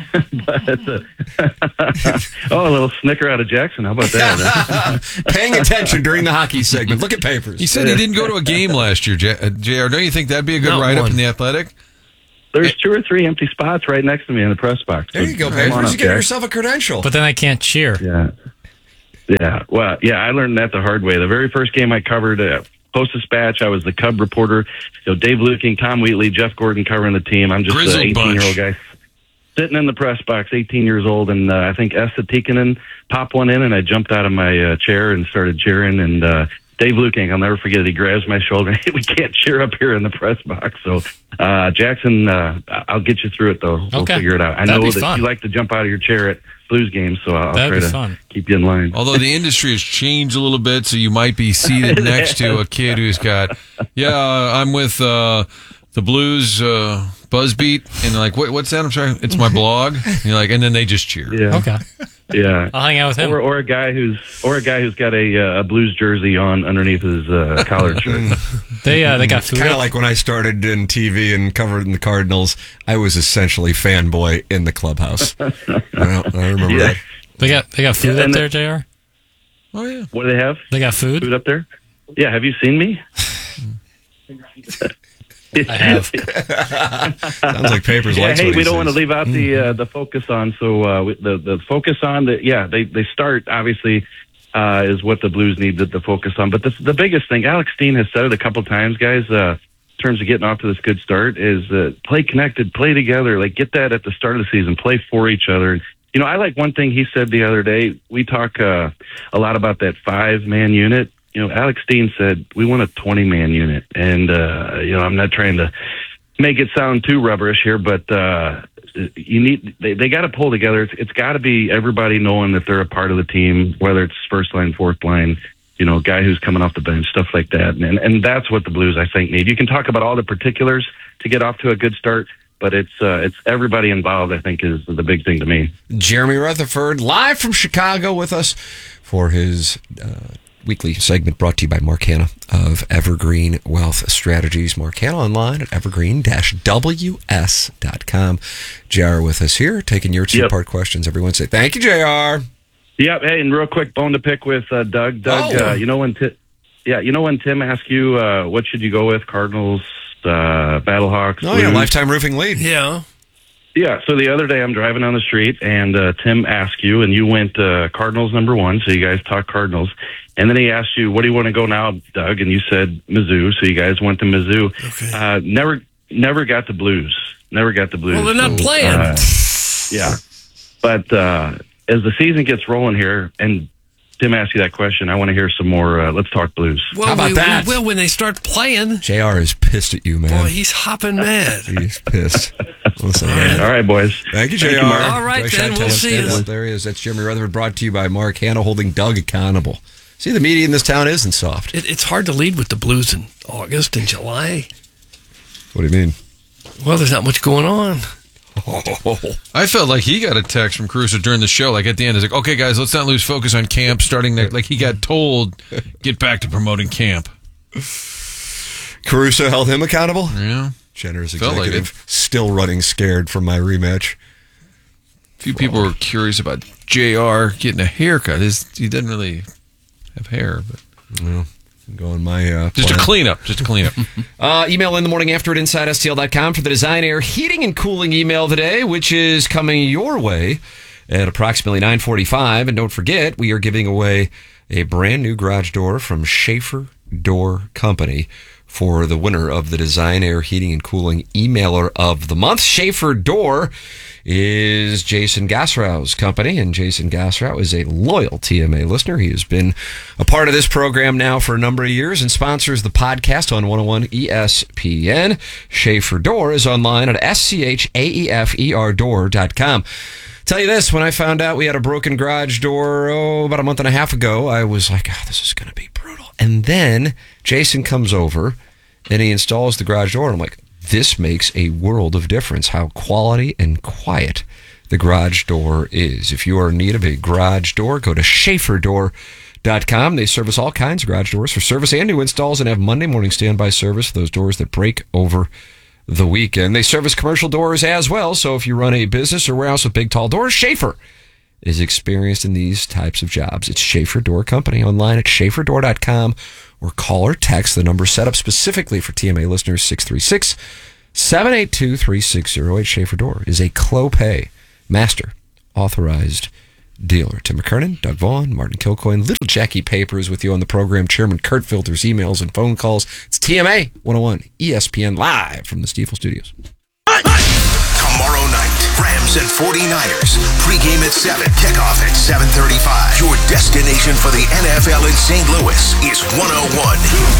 S18: But, a little snicker out of Jackson. How about that?
S4: Paying attention during the hockey segment. Look at papers.
S2: He said he didn't go to a game last year, JR. Don't you think that'd be a good
S1: Not
S2: write-up
S1: one.
S2: in The Athletic?
S18: There's 2 or 3 empty spots right next to me in the press box.
S4: There you go,
S18: Come on
S4: papers.
S18: up,
S4: You get
S18: Jack.
S4: yourself a credential.
S3: But then I can't cheer.
S18: Yeah. Well, I learned that the hard way. The very first game I covered, Post-Dispatch, I was the Cub reporter. Dave Luking, Tom Wheatley, Jeff Gordon covering the team. I'm just
S2: Grizzled
S18: an 18-year-old
S2: bunch.
S18: guy sitting in the press box, 18 years old, and I think Esa Tikkanen popped one in, and I jumped out of my chair and started cheering, and Dave Luking, I'll never forget it. He grabs my shoulder. Hey, we can't cheer up here in the press box. So, Jackson, I'll get you through it, though. We'll
S3: Okay.
S18: figure it out. I
S3: That'd
S18: know
S3: be
S18: that
S3: fun.
S18: you like to jump out of your chair at Blues games, so I'll
S3: That'd
S18: try
S3: be
S18: to
S3: fun.
S18: keep you in line.
S2: Although the industry has changed a little bit, so you might be seated next to a kid who's got, I'm with the Blues Buzzbeat, and they're like, what's that? I'm sorry, it's my blog. And you're like, and then they just cheer.
S18: Yeah.
S3: Okay.
S18: Yeah.
S3: I'll hang out with him.
S18: Or a guy who's got a Blues jersey on underneath his collared shirt.
S3: They got food.
S4: Kind of
S3: up.
S4: like when I started in TV and covered in the Cardinals, I was essentially fanboy in the clubhouse. I remember that.
S3: They got food
S18: Yeah,
S3: up
S18: and
S3: there, JR?
S2: Oh, yeah.
S18: What do they have?
S3: They got food?
S18: Food up there? Yeah. Have you seen me?
S3: I have.
S4: Sounds like papers.
S18: Yeah,
S4: likes
S18: hey,
S4: what he
S18: we don't want to
S4: says.
S18: leave out the focus on. So the focus on they start obviously is what the Blues need to focus on. But the biggest thing, Alex Steen has said it a couple times, guys. In terms of getting off to this good start, is play connected, play together. Like get that at the start of the season, play for each other. I like one thing he said the other day. We talk a lot about that 5-man unit. Alex Steen said, we want a 20-man unit. And, I'm not trying to make it sound too rubberish here, but they got to pull together. It's got to be everybody knowing that they're a part of the team, whether it's first line, fourth line, guy who's coming off the bench, stuff like that. And that's what the Blues, I think, need. You can talk about all the particulars to get off to a good start, but it's everybody involved, I think, is the big thing to me.
S4: Jeremy Rutherford, live from Chicago with us for his weekly segment brought to you by Mark Hanna of Evergreen Wealth Strategies. Mark Hanna online at evergreen-ws.com. JR with us here, taking your two-part questions every Wednesday. Thank you, JR.
S18: Yep. Hey, and real quick, bone to pick with Doug. Doug, when Tim asked you what should you go with, Cardinals, Battlehawks?
S4: Oh, yeah, Lifetime Roofing lead.
S1: Yeah.
S18: Yeah, so the other day I'm driving down the street, and Tim asked you, and you went Cardinals number 1, so you guys talked Cardinals. And then he asked you, what do you want to go now, Doug? And you said Mizzou, so you guys went to Mizzou.
S1: Okay.
S18: Never got the Blues. Never got the Blues.
S1: Well, they're not playing.
S18: Yeah. But as the season gets rolling here, and Tim asked you that question, I want to hear some more Let's Talk Blues.
S1: Well,
S4: How about that?
S1: We will when they start playing.
S4: JR is pissed at you, man.
S1: Boy, he's hopping mad.
S4: He's pissed. Listen,
S18: All right, boys.
S4: Thank you, JR.
S18: Thank you, Mark.
S1: All right, then, we'll see you.
S4: There he is. That's Jeremy Rutherford, brought to you by Mark Hanna, holding Doug accountable. See, the media in this town isn't soft.
S1: It's hard to lead with the Blues in August and July.
S4: What do you mean?
S1: Well, there's not much going on.
S2: I felt like he got a text from Caruso during the show. Like at the end, it's like, okay, guys, let's not lose focus on camp starting next. Like he got told, get back to promoting camp.
S4: Caruso held him accountable?
S2: Yeah.
S4: Generous
S2: Felt like
S4: executive. Still running scared from my rematch.
S2: A few people were curious about JR getting a haircut. He didn't really have hair, but
S4: going my
S2: just a
S4: plan.
S2: cleanup. Just a cleanup.
S4: Email in the morning after at InsideSTL.com for the Design Air Heating and Cooling email today, which is coming your way at approximately 9:45. And don't forget, we are giving away a brand new garage door from Schaefer Door Company for the winner of the Design Air Heating and Cooling Emailer of the Month. Schaefer Door is Jason Gassrau's company, and Jason Gassrau is a loyal TMA listener. He has been a part of this program now for a number of years and sponsors the podcast on 101 ESPN. Schaefer Door is online at SCHAEFERdoor.com. Tell you this, when I found out we had a broken garage door about a month and a half ago, I was like, this is going to be brutal. And then Jason comes over and he installs the garage door, and I'm like, this makes a world of difference, how quality and quiet the garage door is. If you are in need of a garage door, go to SchaeferDoor.com. They service all kinds of garage doors for service and new installs and have Monday morning standby service for those doors that break over the weekend. They service commercial doors as well, so if you run a business or warehouse with big, tall doors, Schaefer is experienced in these types of jobs. It's Schaefer Door Company, online at SchaeferDoor.com, or call or text the number set up specifically for TMA listeners, 636-782-3608. Schaefer Door is a Clopay Master Authorized Dealer. Tim McKernan, Doug Vaughn, Martin Kilcoyne, Little Jackie Papers with you on the program. Chairman Kurt filters emails and phone calls. It's TMA 101 ESPN live from the Stiefel Studios.
S6: Tomorrow night, Rams and 49ers. Pre-game at 7, kickoff at 7:35. Your destination for the NFL in St. Louis is 101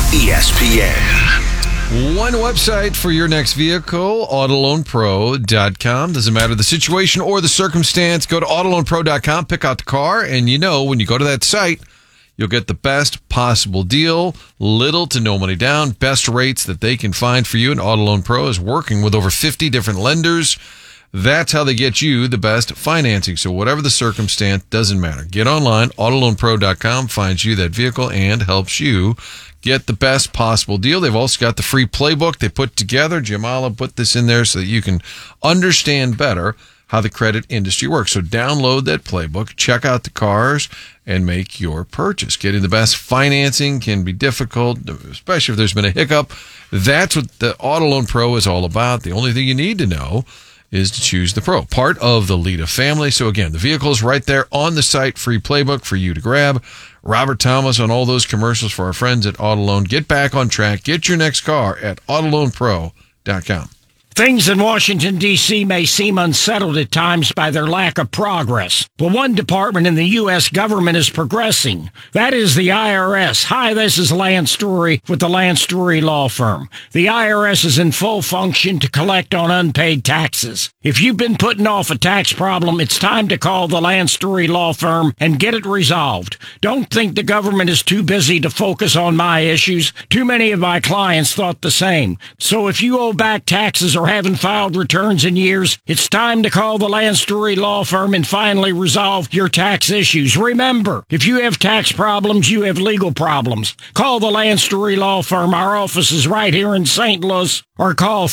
S6: ESPN.
S2: One website for your next vehicle, AutoLoanPro.com. Doesn't matter the situation or the circumstance. Go to AutoLoanPro.com, pick out the car, and when you go to that site, you'll get the best possible deal, little to no money down, best rates that they can find for you. And Auto Loan Pro is working with over 50 different lenders. That's how they get you the best financing. So whatever the circumstance, doesn't matter. Get online, AutoLoanPro.com, finds you that vehicle and helps you get the best possible deal. They've also got the free playbook they put together. Jim Olive put this in there so that you can understand better how the credit industry works. So download that playbook, check out the cars, and make your purchase. Getting the best financing can be difficult, especially if there's been a hiccup. That's what the Auto Loan Pro is all about. The only thing you need to know is to choose the Pro, part of the Lita family. So again, the vehicle's right there on the site, free playbook for you to grab. Robert Thomas on all those commercials for our friends at Auto Loan. Get back on track. Get your next car at AutoLoanPro.com.
S20: Things in Washington, D.C. may seem unsettled at times by their lack of progress. But one department in the U.S. government is progressing. That is the IRS. Hi, this is Lance Story with the Lance Story Law Firm. The IRS is in full function to collect on unpaid taxes. If you've been putting off a tax problem, it's time to call the Lance Story Law Firm and get it resolved. Don't think the government is too busy to focus on my issues. Too many of my clients thought the same. So if you owe back taxes or haven't filed returns in years, it's time to call the Lance Story Law Firm and finally resolve your tax issues. Remember, if you have tax problems, you have legal problems. Call the Lance Story Law Firm. Our office is right here in St. Louis. Or call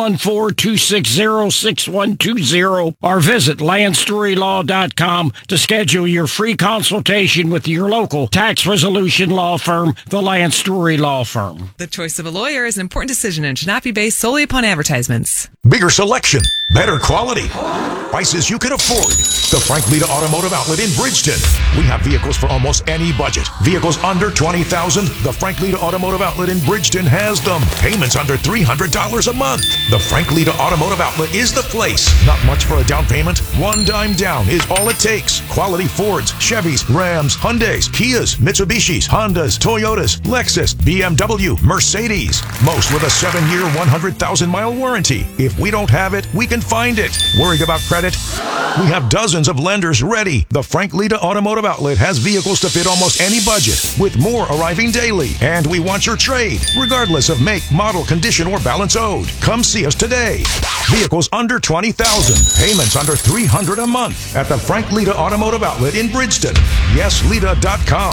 S20: 314-260-6120 or visit LanceStoryLaw.com to schedule your free consultation with your local tax resolution law firm, the Lance Story Law Firm.
S21: The choice of a lawyer is an important decision and should not be based solely upon advertisements.
S10: Bigger selection, better quality, prices you can afford. The Frank Lita Automotive Outlet in Bridgeton. We have vehicles for almost any budget. Vehicles under $20,000. The Frank Lita Automotive Outlet in Bridgeton has them. Payments under $300 a month. The Frank Lita Automotive Outlet is the place. Not much for a down payment. One dime down is all it takes. Quality Fords, Chevys, Rams, Hyundais, Kias, Mitsubishis, Hondas, Toyotas, Lexus, BMW, Mercedes. Most with a 7-year, 100,000-mile warranty. If we don't have it, we can find it. Worried about credit? We have dozens of lenders ready. The Frank Lita Automotive Outlet has vehicles to fit almost any budget, with more arriving daily. And we want your trade, regardless of make, model, condition, or balance owed. Come see us today. Vehicles under $20,000. Payments under $300 a month at the Frank Lita Automotive Outlet in Bridgeton. YesLita.com.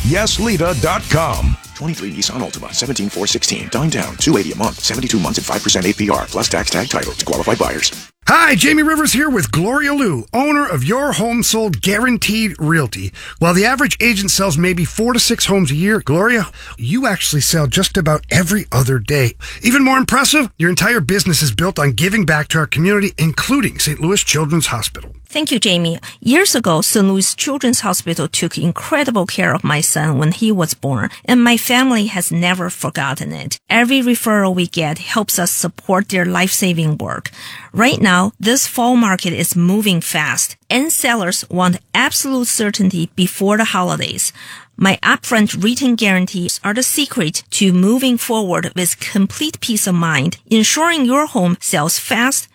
S10: YesLita.com.
S11: 23 Nissan Altima, 17,416. Down, $280 a month, 72 months at 5% APR, plus tax tag title to qualified buyers.
S15: Hi, Jamie Rivers here with Gloria Liu, owner of Your Home Sold Guaranteed Realty. While the average agent sells maybe 4 to 6 homes a year, Gloria, you actually sell just about every other day. Even more impressive, your entire business is built on giving back to our community, including St. Louis Children's Hospital.
S22: Thank you, Jamie. Years ago, St. Louis Children's Hospital took incredible care of my son when he was born, and my family has never forgotten it. Every referral we get helps us support their life-saving work. Right now, this fall market is moving fast, and sellers want absolute certainty before the holidays. My upfront written guarantees are the secret to moving forward with complete peace of mind, ensuring your home sells fast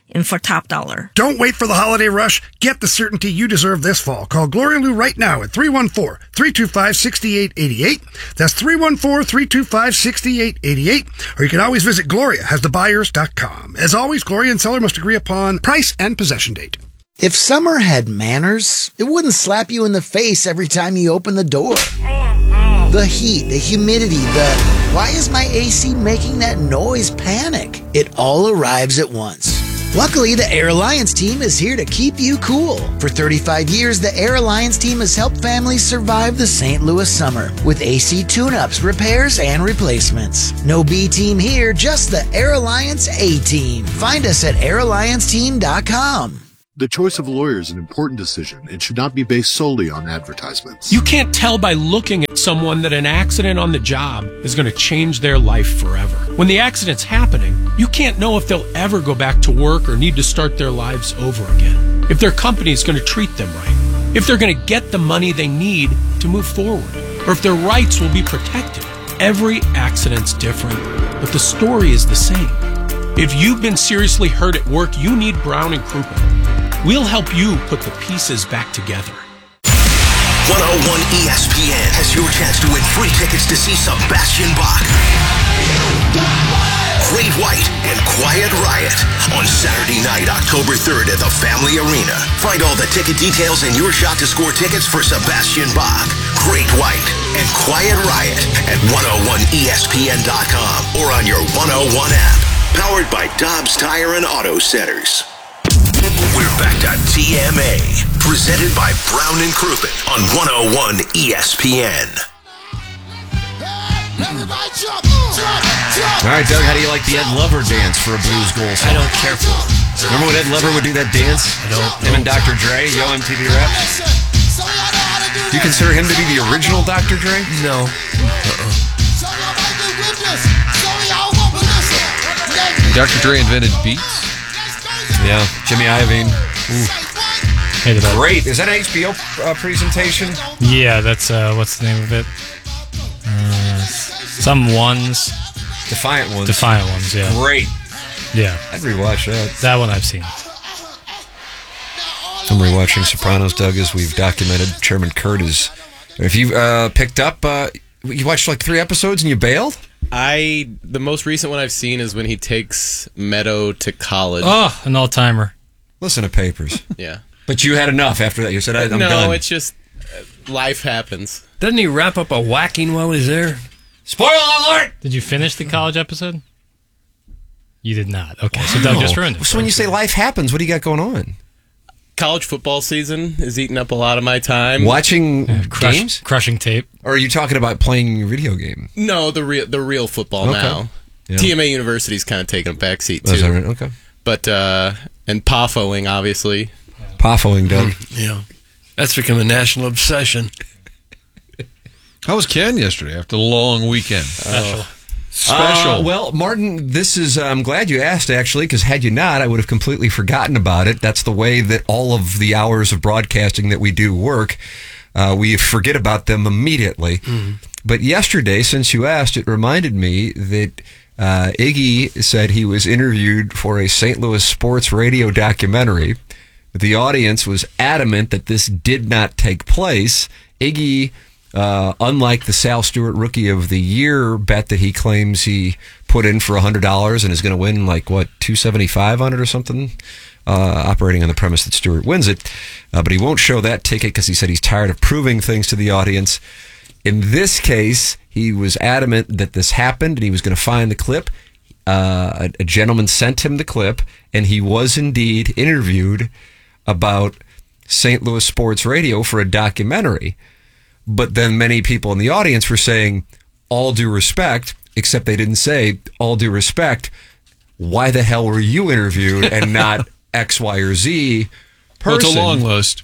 S22: and for top dollar.
S15: Don't wait for the holiday rush. Get the certainty you deserve this fall. Call Gloria Lou right now at 314-325-6888. That's 314-325-6888. Or you can always visit GloriaHasTheBuyers.com. As always, Gloria and seller must agree upon price and possession date.
S8: If summer had manners, it wouldn't slap you in the face every time you open the door. The heat, the humidity, why is my AC making that noise panic? It all arrives at once. Luckily, the Air Alliance team is here to keep you cool. For 35 years, the Air Alliance team has helped families survive the St. Louis summer with AC tune-ups, repairs, and replacements. No B team here, just the Air Alliance A team. Find us at airallianceteam.com.
S9: The choice of a lawyer is an important decision and should not be based solely on advertisements.
S23: You can't tell by looking at someone that an accident on the job is going to change their life forever. When the accident's happening, you can't know if they'll ever go back to work or need to start their lives over again. If their company is going to treat them right. If they're going to get the money they need to move forward. Or if their rights will be protected. Every accident's different, but the story is the same. If you've been seriously hurt at work, you need Brown & Crouppen. We'll help you put the pieces back together.
S6: 101 ESPN has your chance to win free tickets to see Sebastian Bach, Great White, and Quiet Riot on Saturday night, October 3rd at the Family Arena. Find all the ticket details and your shot to score tickets for Sebastian Bach, Great White, and Quiet Riot at 101ESPN.com or on your 101 app. Powered by Dobbs Tire and Auto Centers. We're back to TMA, presented by Brown & Crouppen on 101 ESPN.
S4: All right, Doug, how do you like the Ed Lover dance for a Blues goal song?
S1: I don't care for it.
S4: Remember when Ed Lover would do that dance?
S1: I don't.
S4: Him and Dr. Dre, Yo MTV Raps? Do you consider him to be the original Dr. Dre?
S1: No.
S2: Dr. Dre invented beats?
S4: Yeah, Jimmy Iovine.
S3: Hated that.
S4: Great. Is that an HBO presentation?
S3: Yeah, that's, what's the name of it? Some Ones.
S4: Defiant Ones.
S3: Defiant Ones, yeah.
S4: Great.
S3: Yeah.
S4: I'd rewatch that.
S3: That one I've seen.
S4: I'm rewatching Sopranos, Doug, as we've documented. Chairman Kurt is... If you picked up... you watched like 3 episodes and you bailed?
S24: The most recent one I've seen is when he takes Meadow to college.
S3: Oh, an all-timer.
S4: Listen to Papers.
S24: Yeah.
S4: But you had enough after that. You said, I'm done.
S24: No, it's just life happens.
S1: Doesn't he wrap up a whacking while he's there?
S4: Spoiler alert!
S3: Did you finish the college episode? You did not. Okay, so Doug just ruined it.
S4: So when you say life happens, what do you got going on?
S24: College football season is eating up a lot of my time.
S4: Watching games?
S3: Crushing tape.
S4: Or are you talking about playing your video game?
S24: No, the real football now.
S4: Yeah.
S24: TMA University's kind of taking a backseat too.
S4: Is that right? Okay.
S24: But and PAFOing, obviously.
S4: PAFOing, Doug.
S1: Yeah. That's become a national obsession.
S2: How was Ken yesterday after the long weekend?
S3: Special.
S4: Well, Martin, this is, I'm glad you asked, actually, because had you not, I would have completely forgotten about it. That's the way that all of the hours of broadcasting that we do work. We forget about them immediately. Mm-hmm. But yesterday, since you asked, it reminded me that Iggy said he was interviewed for a St. Louis sports radio documentary. The audience was adamant that this did not take place. Iggy... unlike the Sal Stewart Rookie of the Year bet that he claims he put in for $100 and is going to win like what $275 on it or something, operating on the premise that Stewart wins it, but he won't show that ticket because he said he's tired of proving things to the audience. In this case, he was adamant that this happened and he was going to find the clip. A gentleman sent him the clip, and he was indeed interviewed about St. Louis sports radio for a documentary. But then many people in the audience were saying, all due respect, except they didn't say, all due respect, why the hell were you interviewed and not X, Y, or Z person?
S2: Well, it's a long list.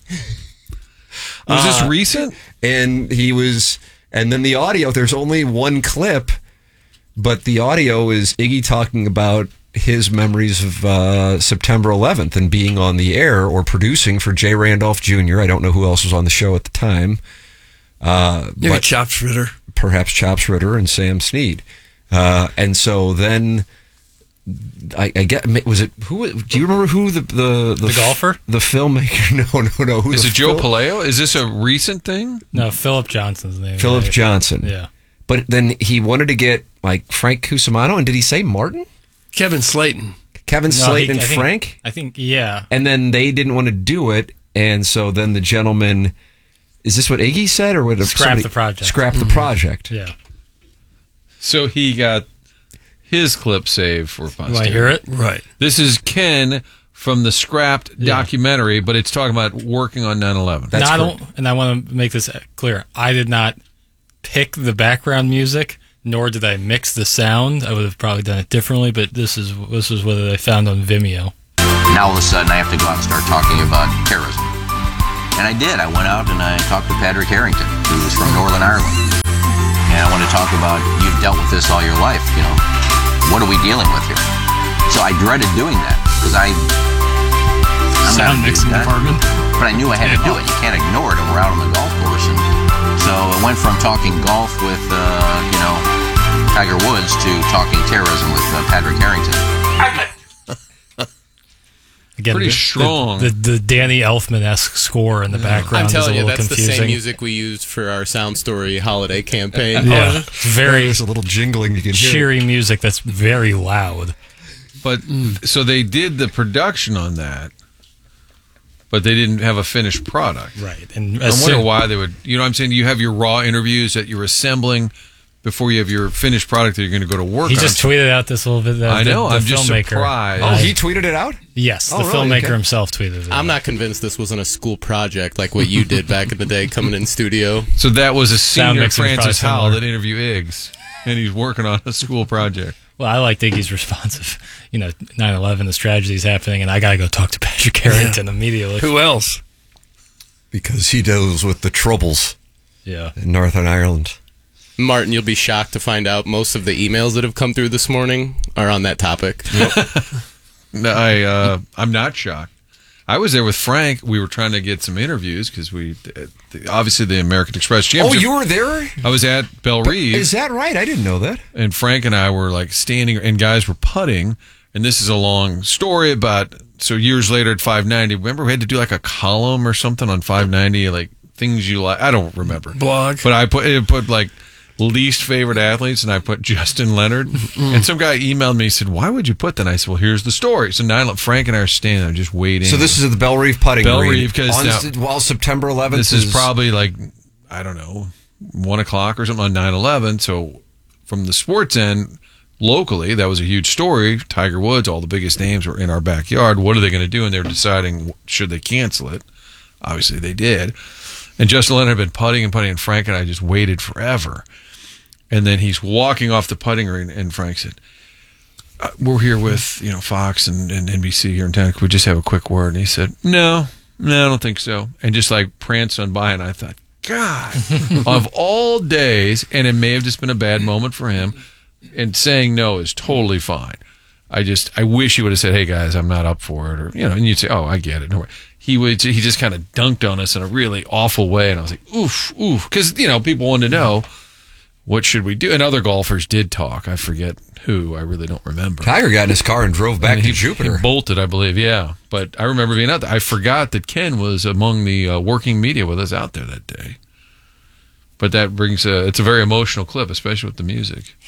S2: Was this recent?
S4: And he was, and then the audio, there's only one clip, but the audio is Iggy talking about his memories of September 11th and being on the air or producing for Jay Randolph Jr. I don't know who else was on the show at the time.
S1: Maybe Chops Ritter.
S4: Perhaps Chops Ritter and Sam Snead. And so then I get, was it, who, do you remember who the
S3: golfer?
S4: The filmmaker? No.
S2: Is it Joe Paleo? Is this a recent thing?
S3: No, Philip Johnson's name.
S4: Philip Johnson.
S3: Yeah.
S4: But then he wanted to get like Frank Cusimano, and did he say Martin?
S1: Kevin Slayton.
S4: Slayton and Frank?
S3: I think, yeah.
S4: And then they didn't want to do it, and so then the gentleman, is this what Iggy said? Or what?
S3: Scrap the project.
S4: Scrap the project.
S3: Yeah.
S2: So he got his clip saved for posterity.
S3: Want to hear it?
S1: Right.
S2: This is Ken from the Scrapped documentary, but it's talking about working on 9/11.
S3: And I want to make this clear. I did not pick the background music, nor did I mix the sound. I would have probably done it differently, but this is what I found on Vimeo.
S12: Now all of a sudden I have to go out and start talking about terrorism. And I did. I went out and I talked to Patrick Harrington, who was from Northern Ireland. And I want to talk about, you've dealt with this all your life, what are we dealing with here? So I dreaded doing that, because I'm
S3: sound mixing department.
S12: But I knew I had to do it. You can't ignore it, and we're out on the golf course. And so it went from talking golf with, Tiger Woods to talking terrorism with Patrick Harrington.
S3: Again,
S2: pretty strong.
S3: The Danny Elfman-esque score in the background
S24: I'm telling
S3: is a
S24: you,
S3: little
S24: that's
S3: confusing.
S24: the same music we used for our Sound Story holiday campaign.
S3: Yeah,
S4: There's a little jingling you can hear.
S3: Cheery music that's very loud.
S2: But so they did the production on that, but they didn't have a finished product.
S3: Right. And
S2: I wonder why they would. You know what I'm saying? You have your raw interviews that you're assembling before you have your finished product that you're going to go to work on.
S3: He just tweeted out this little bit.
S2: I know. I'm just
S3: filmmaker.
S2: surprised.
S4: Oh, he tweeted it out?
S3: Yes, the
S4: really?
S3: filmmaker
S4: Okay.
S3: himself tweeted it.
S24: I'm not convinced this wasn't a school project like what you did back in the day coming in studio.
S2: So that was a
S3: Sound
S2: senior
S3: mixing is
S2: Francis
S3: probably
S2: Howell
S3: similar.
S2: that interviewed Iggs, and he's working on a school project.
S3: Well, I like Iggy's response of, 9/11, this tragedy's happening, and I got to go talk to Patrick Harrington immediately.
S1: Who else?
S4: Because he deals with the troubles
S3: in
S4: Northern Ireland.
S24: Martin, you'll be shocked to find out most of the emails that have come through this morning are on that topic.
S2: No, I'm not shocked. I was there with Frank. We were trying to get some interviews because obviously the American Express Championship.
S4: Oh, you were there?
S2: I was at Belle Reve.
S4: Is that right? I didn't know that.
S2: And Frank and I were like standing, and guys were putting. And this is a long story about. So years later at 590, remember we had to do like a column or something on 590, like things you like. I don't remember.
S1: Blog.
S2: But I put like least favorite athletes, and I put Justin Leonard. And some guy emailed me and said, "Why would you put that?" And I said, "Well, here's the story." So now Frank and I are standing there just waiting.
S4: So this is at the Belle Reve putting
S2: Belle
S4: green.
S2: Reve, because
S4: while September 11th
S2: this is probably like, I don't know, 1 o'clock or something on 9/11. So from the sports end, locally, that was a huge story. Tiger Woods, all the biggest names were in our backyard. What are they going to do? And they're deciding, should they cancel it? Obviously they did. And Justin Leonard had been putting, and Frank and I just waited forever. And then he's walking off the putting green, and Frank said, "We're here with Fox and NBC here in town. Could we just have a quick word?" And he said, No, I don't think so. And just like pranced on by, and I thought, God, of all days, and it may have just been a bad moment for him, and saying no is totally fine. I wish he would have said, "Hey guys, I'm not up for it," or and you'd say, "Oh, I get it." No, he just kind of dunked on us in a really awful way, and I was like, oof, because people wanted to know. What should we do? And other golfers did talk. I forget who. I really don't remember.
S4: Tiger got in his car and drove back to Jupiter.
S2: He bolted, I believe, yeah. But I remember being out there. I forgot that Ken was among the working media with us out there that day. But that brings it's a very emotional clip, especially with the music.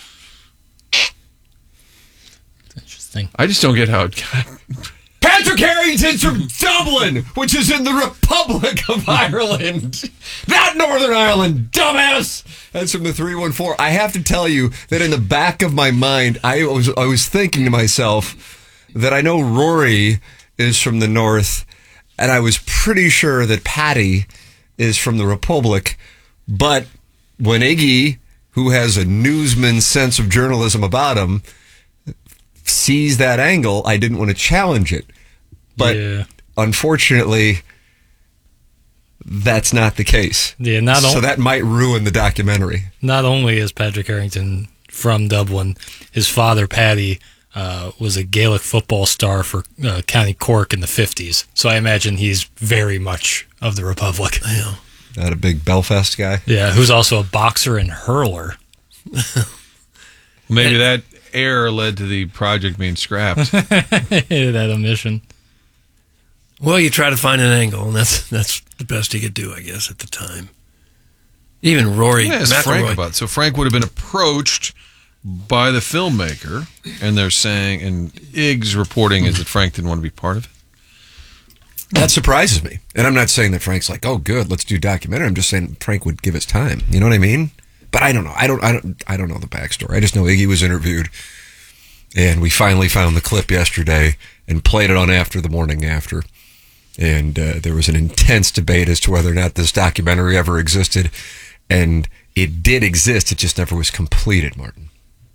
S3: Interesting.
S2: I just don't get how it got...
S4: Patrick Harrington's from Dublin, which is in the Republic of Ireland. Not Northern Ireland, dumbass. That's from the 314. I have to tell you that in the back of my mind, I was thinking to myself that I know Rory is from the North, and I was pretty sure that Patty is from the Republic. But when Iggy, who has a newsman's sense of journalism about him, sees that angle, I didn't want to challenge it. But unfortunately, that's not the case.
S3: Yeah,
S4: so that might ruin the documentary.
S3: Not only is Patrick Harrington from Dublin, his father, Paddy, was a Gaelic football star for County Cork in the 50s. So I imagine he's very much of the Republic.
S1: Yeah.
S4: Not a big Belfast guy?
S3: Yeah, who's also a boxer and hurler.
S2: Maybe that error led to the project being scrapped.
S3: That omission.
S1: Well, you try to find an angle, and that's the best he could do, I guess, at the time. Even Rory
S2: Ask Frank
S1: McIlroy.
S2: about it. So Frank would have been approached by the filmmaker, and they're saying, and Ig's reporting is that Frank didn't want to be part of it.
S4: That surprises me. And I'm not saying that Frank's like, oh, good, let's do documentary. I'm just saying Frank would give his time. You know what I mean? But I don't know. I don't know the backstory. I just know Iggy was interviewed, and we finally found the clip yesterday and played it on After the Morning After. And there was an intense debate as to whether or not this documentary ever existed. And it did exist. It just never was completed, Martin.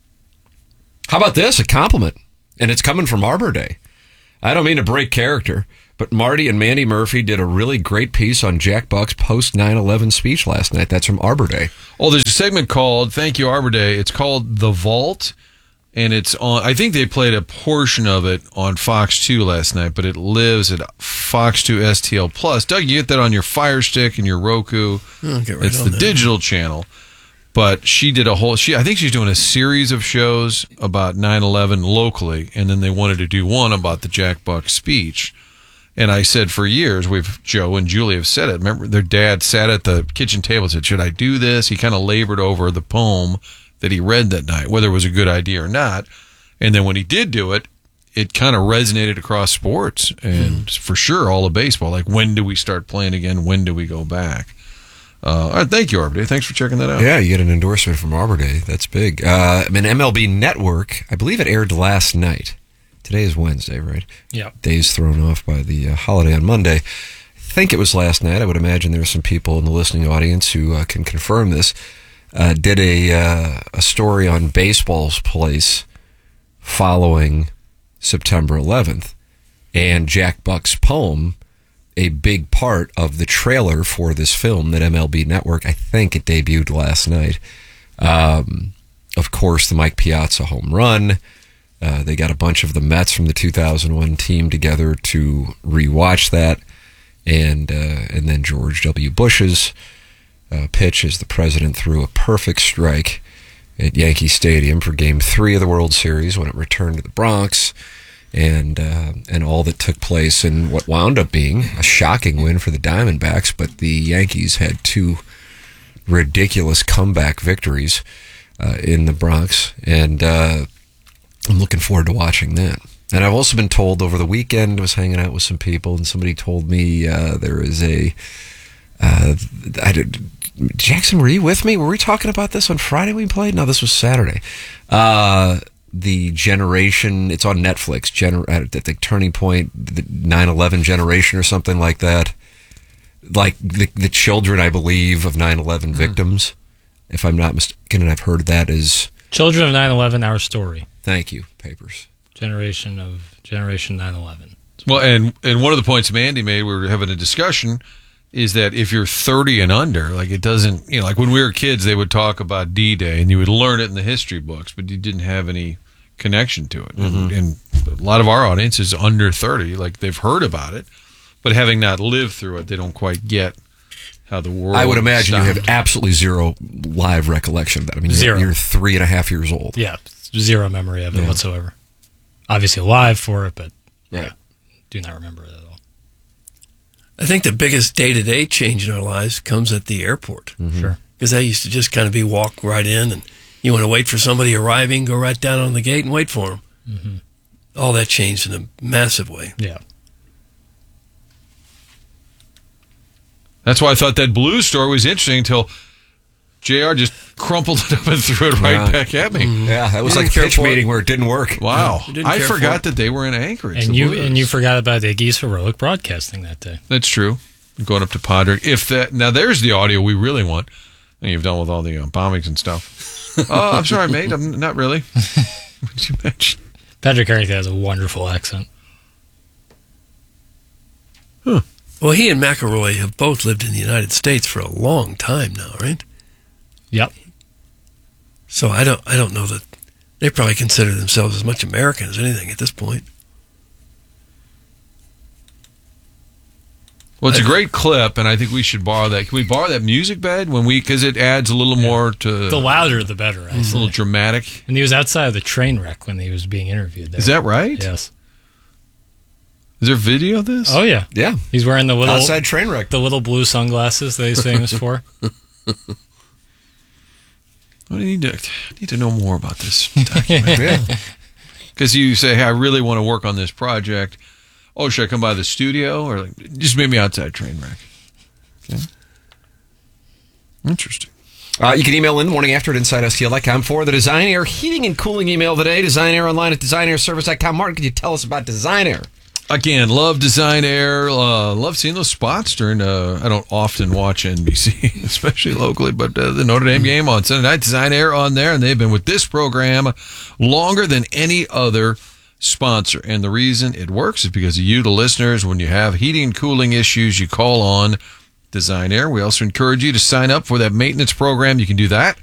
S4: How about this? A compliment. And it's coming from Arbor Day. I don't mean to break character, but Marty and Mandy Murphy did a really great piece on Jack Buck's post 9/11 speech last night. That's from Arbor Day.
S2: Oh, there's a segment called, thank you, Arbor Day. It's called The Vault, and it's on, I think they played a portion of it on Fox 2 last night, but it lives at Fox 2 STL Plus. Doug, you get that on your Fire Stick and your Roku. It's the digital channel. But she did I think she's doing a series of shows about 9/11 locally, and then they wanted to do one about the Jack Buck speech. And I said for years, Joe and Julie have said it. Remember, their dad sat at the kitchen table and said, should I do this? He kind of labored over the poem that he read that night, whether it was a good idea or not. And then when he did do it, it kind of resonated across sports and for sure all of baseball. Like, when do we start playing again? When do we go back? All right, thank you, Arbor Day. Thanks for checking that out.
S4: Yeah, you get an endorsement from Arbor Day. That's big. MLB Network, I believe it aired last night. Today is Wednesday, right?
S3: Yeah.
S4: Days thrown off by the holiday on Monday. I think it was last night. I would imagine there are some people in the listening audience who can confirm this. Did a story on baseball's place following September 11th, and Jack Buck's poem, a big part of the trailer for this film that MLB Network, I think it debuted last night. Of course, the Mike Piazza home run. They got a bunch of the Mets from the 2001 team together to rewatch that. And then George W. Bush's pitch as the president threw a perfect strike at Yankee Stadium for Game 3 of the World Series when it returned to the Bronx. And all that took place in what wound up being a shocking win for the Diamondbacks, but the Yankees had two ridiculous comeback victories in the Bronx, and I'm looking forward to watching that. And I've also been told over the weekend, I was hanging out with some people, and somebody told me there is Jackson, were you with me? Were we talking about this on Friday we played? No, this was Saturday. The Generation, it's on Netflix, at the Turning Point, the 9/11 Generation or something like that. Like the children, I believe, of 9/11 victims, if I'm not mistaken, and I've heard that is...
S3: Children of 9/11, Our Story.
S4: Thank you, Papers.
S3: Generation 9/11.
S2: Well, and one of the points Mandy made, we were having a discussion, is that if you're 30 and under, like it doesn't, like when we were kids, they would talk about D-Day and you would learn it in the history books, but you didn't have any connection to it.
S4: Mm-hmm.
S2: And a lot of our audience is under 30, like they've heard about it, but having not lived through it, they don't quite get how the world
S4: I would imagine
S2: stopped.
S4: you have absolutely zero live recollection of that. I mean,
S3: Zero.
S4: You're 3.5 years old.
S3: Yeah, zero memory of it whatsoever. Obviously alive for it, but do not remember it at all.
S1: I think the biggest day-to-day change in our lives comes at the airport.
S4: Mm-hmm.
S3: Sure.
S1: Because that used to just kind of be walk right in, and you want to wait for somebody arriving, go right down on the gate and wait for them.
S3: Mm-hmm.
S1: All that changed in a massive way.
S3: Yeah.
S2: That's why I thought that Blues story was interesting until JR just crumpled it up and threw it right back at me.
S4: Yeah, that was like a pitch meeting where it didn't work.
S2: Wow. I forgot that they were in Anchorage.
S3: And you forgot about the Iggy's heroic broadcasting that day.
S2: That's true. Going up to Padre. Now there's the audio we really want. And you've done with all the bombings and stuff. Oh, I'm sorry, mate. I'm not really. What did you mention?
S3: Patrick Harrington has a wonderful accent.
S1: Huh. Well, he and McElroy have both lived in the United States for a long time now, right?
S3: Yep.
S1: So I don't know that they probably consider themselves as much American as anything at this point.
S2: Well, it's a great clip, and I think we should borrow that. Can we borrow that music bed because it adds a little more to
S3: the louder the better.
S2: It's a little dramatic.
S3: And he was outside of the train wreck when he was being interviewed there.
S2: Is that right?
S3: Yes.
S2: Is there video of this?
S3: Oh yeah,
S4: yeah.
S3: He's wearing the little
S4: outside train wreck,
S3: the little blue sunglasses that he's famous for.
S2: I need to know more about this documentary. Because you say, hey, I really want to work on this project. Oh, should I come by the studio? Or just meet me outside train wreck. Okay. Interesting.
S4: You can email in the morning after at InsideSTL.com for the Design Air heating and cooling email today. Design Air online at DesignAirService.com. Martin, can you tell us about Design Air?
S2: Again, love Design Air. Love seeing those spots during, I don't often watch NBC, especially locally, but the Notre Dame game on Sunday night, Design Air on there, and they've been with this program longer than any other sponsor. And the reason it works is because of you, the listeners. When you have heating and cooling issues, you call on Design Air. We also encourage you to sign up for that maintenance program. You can do that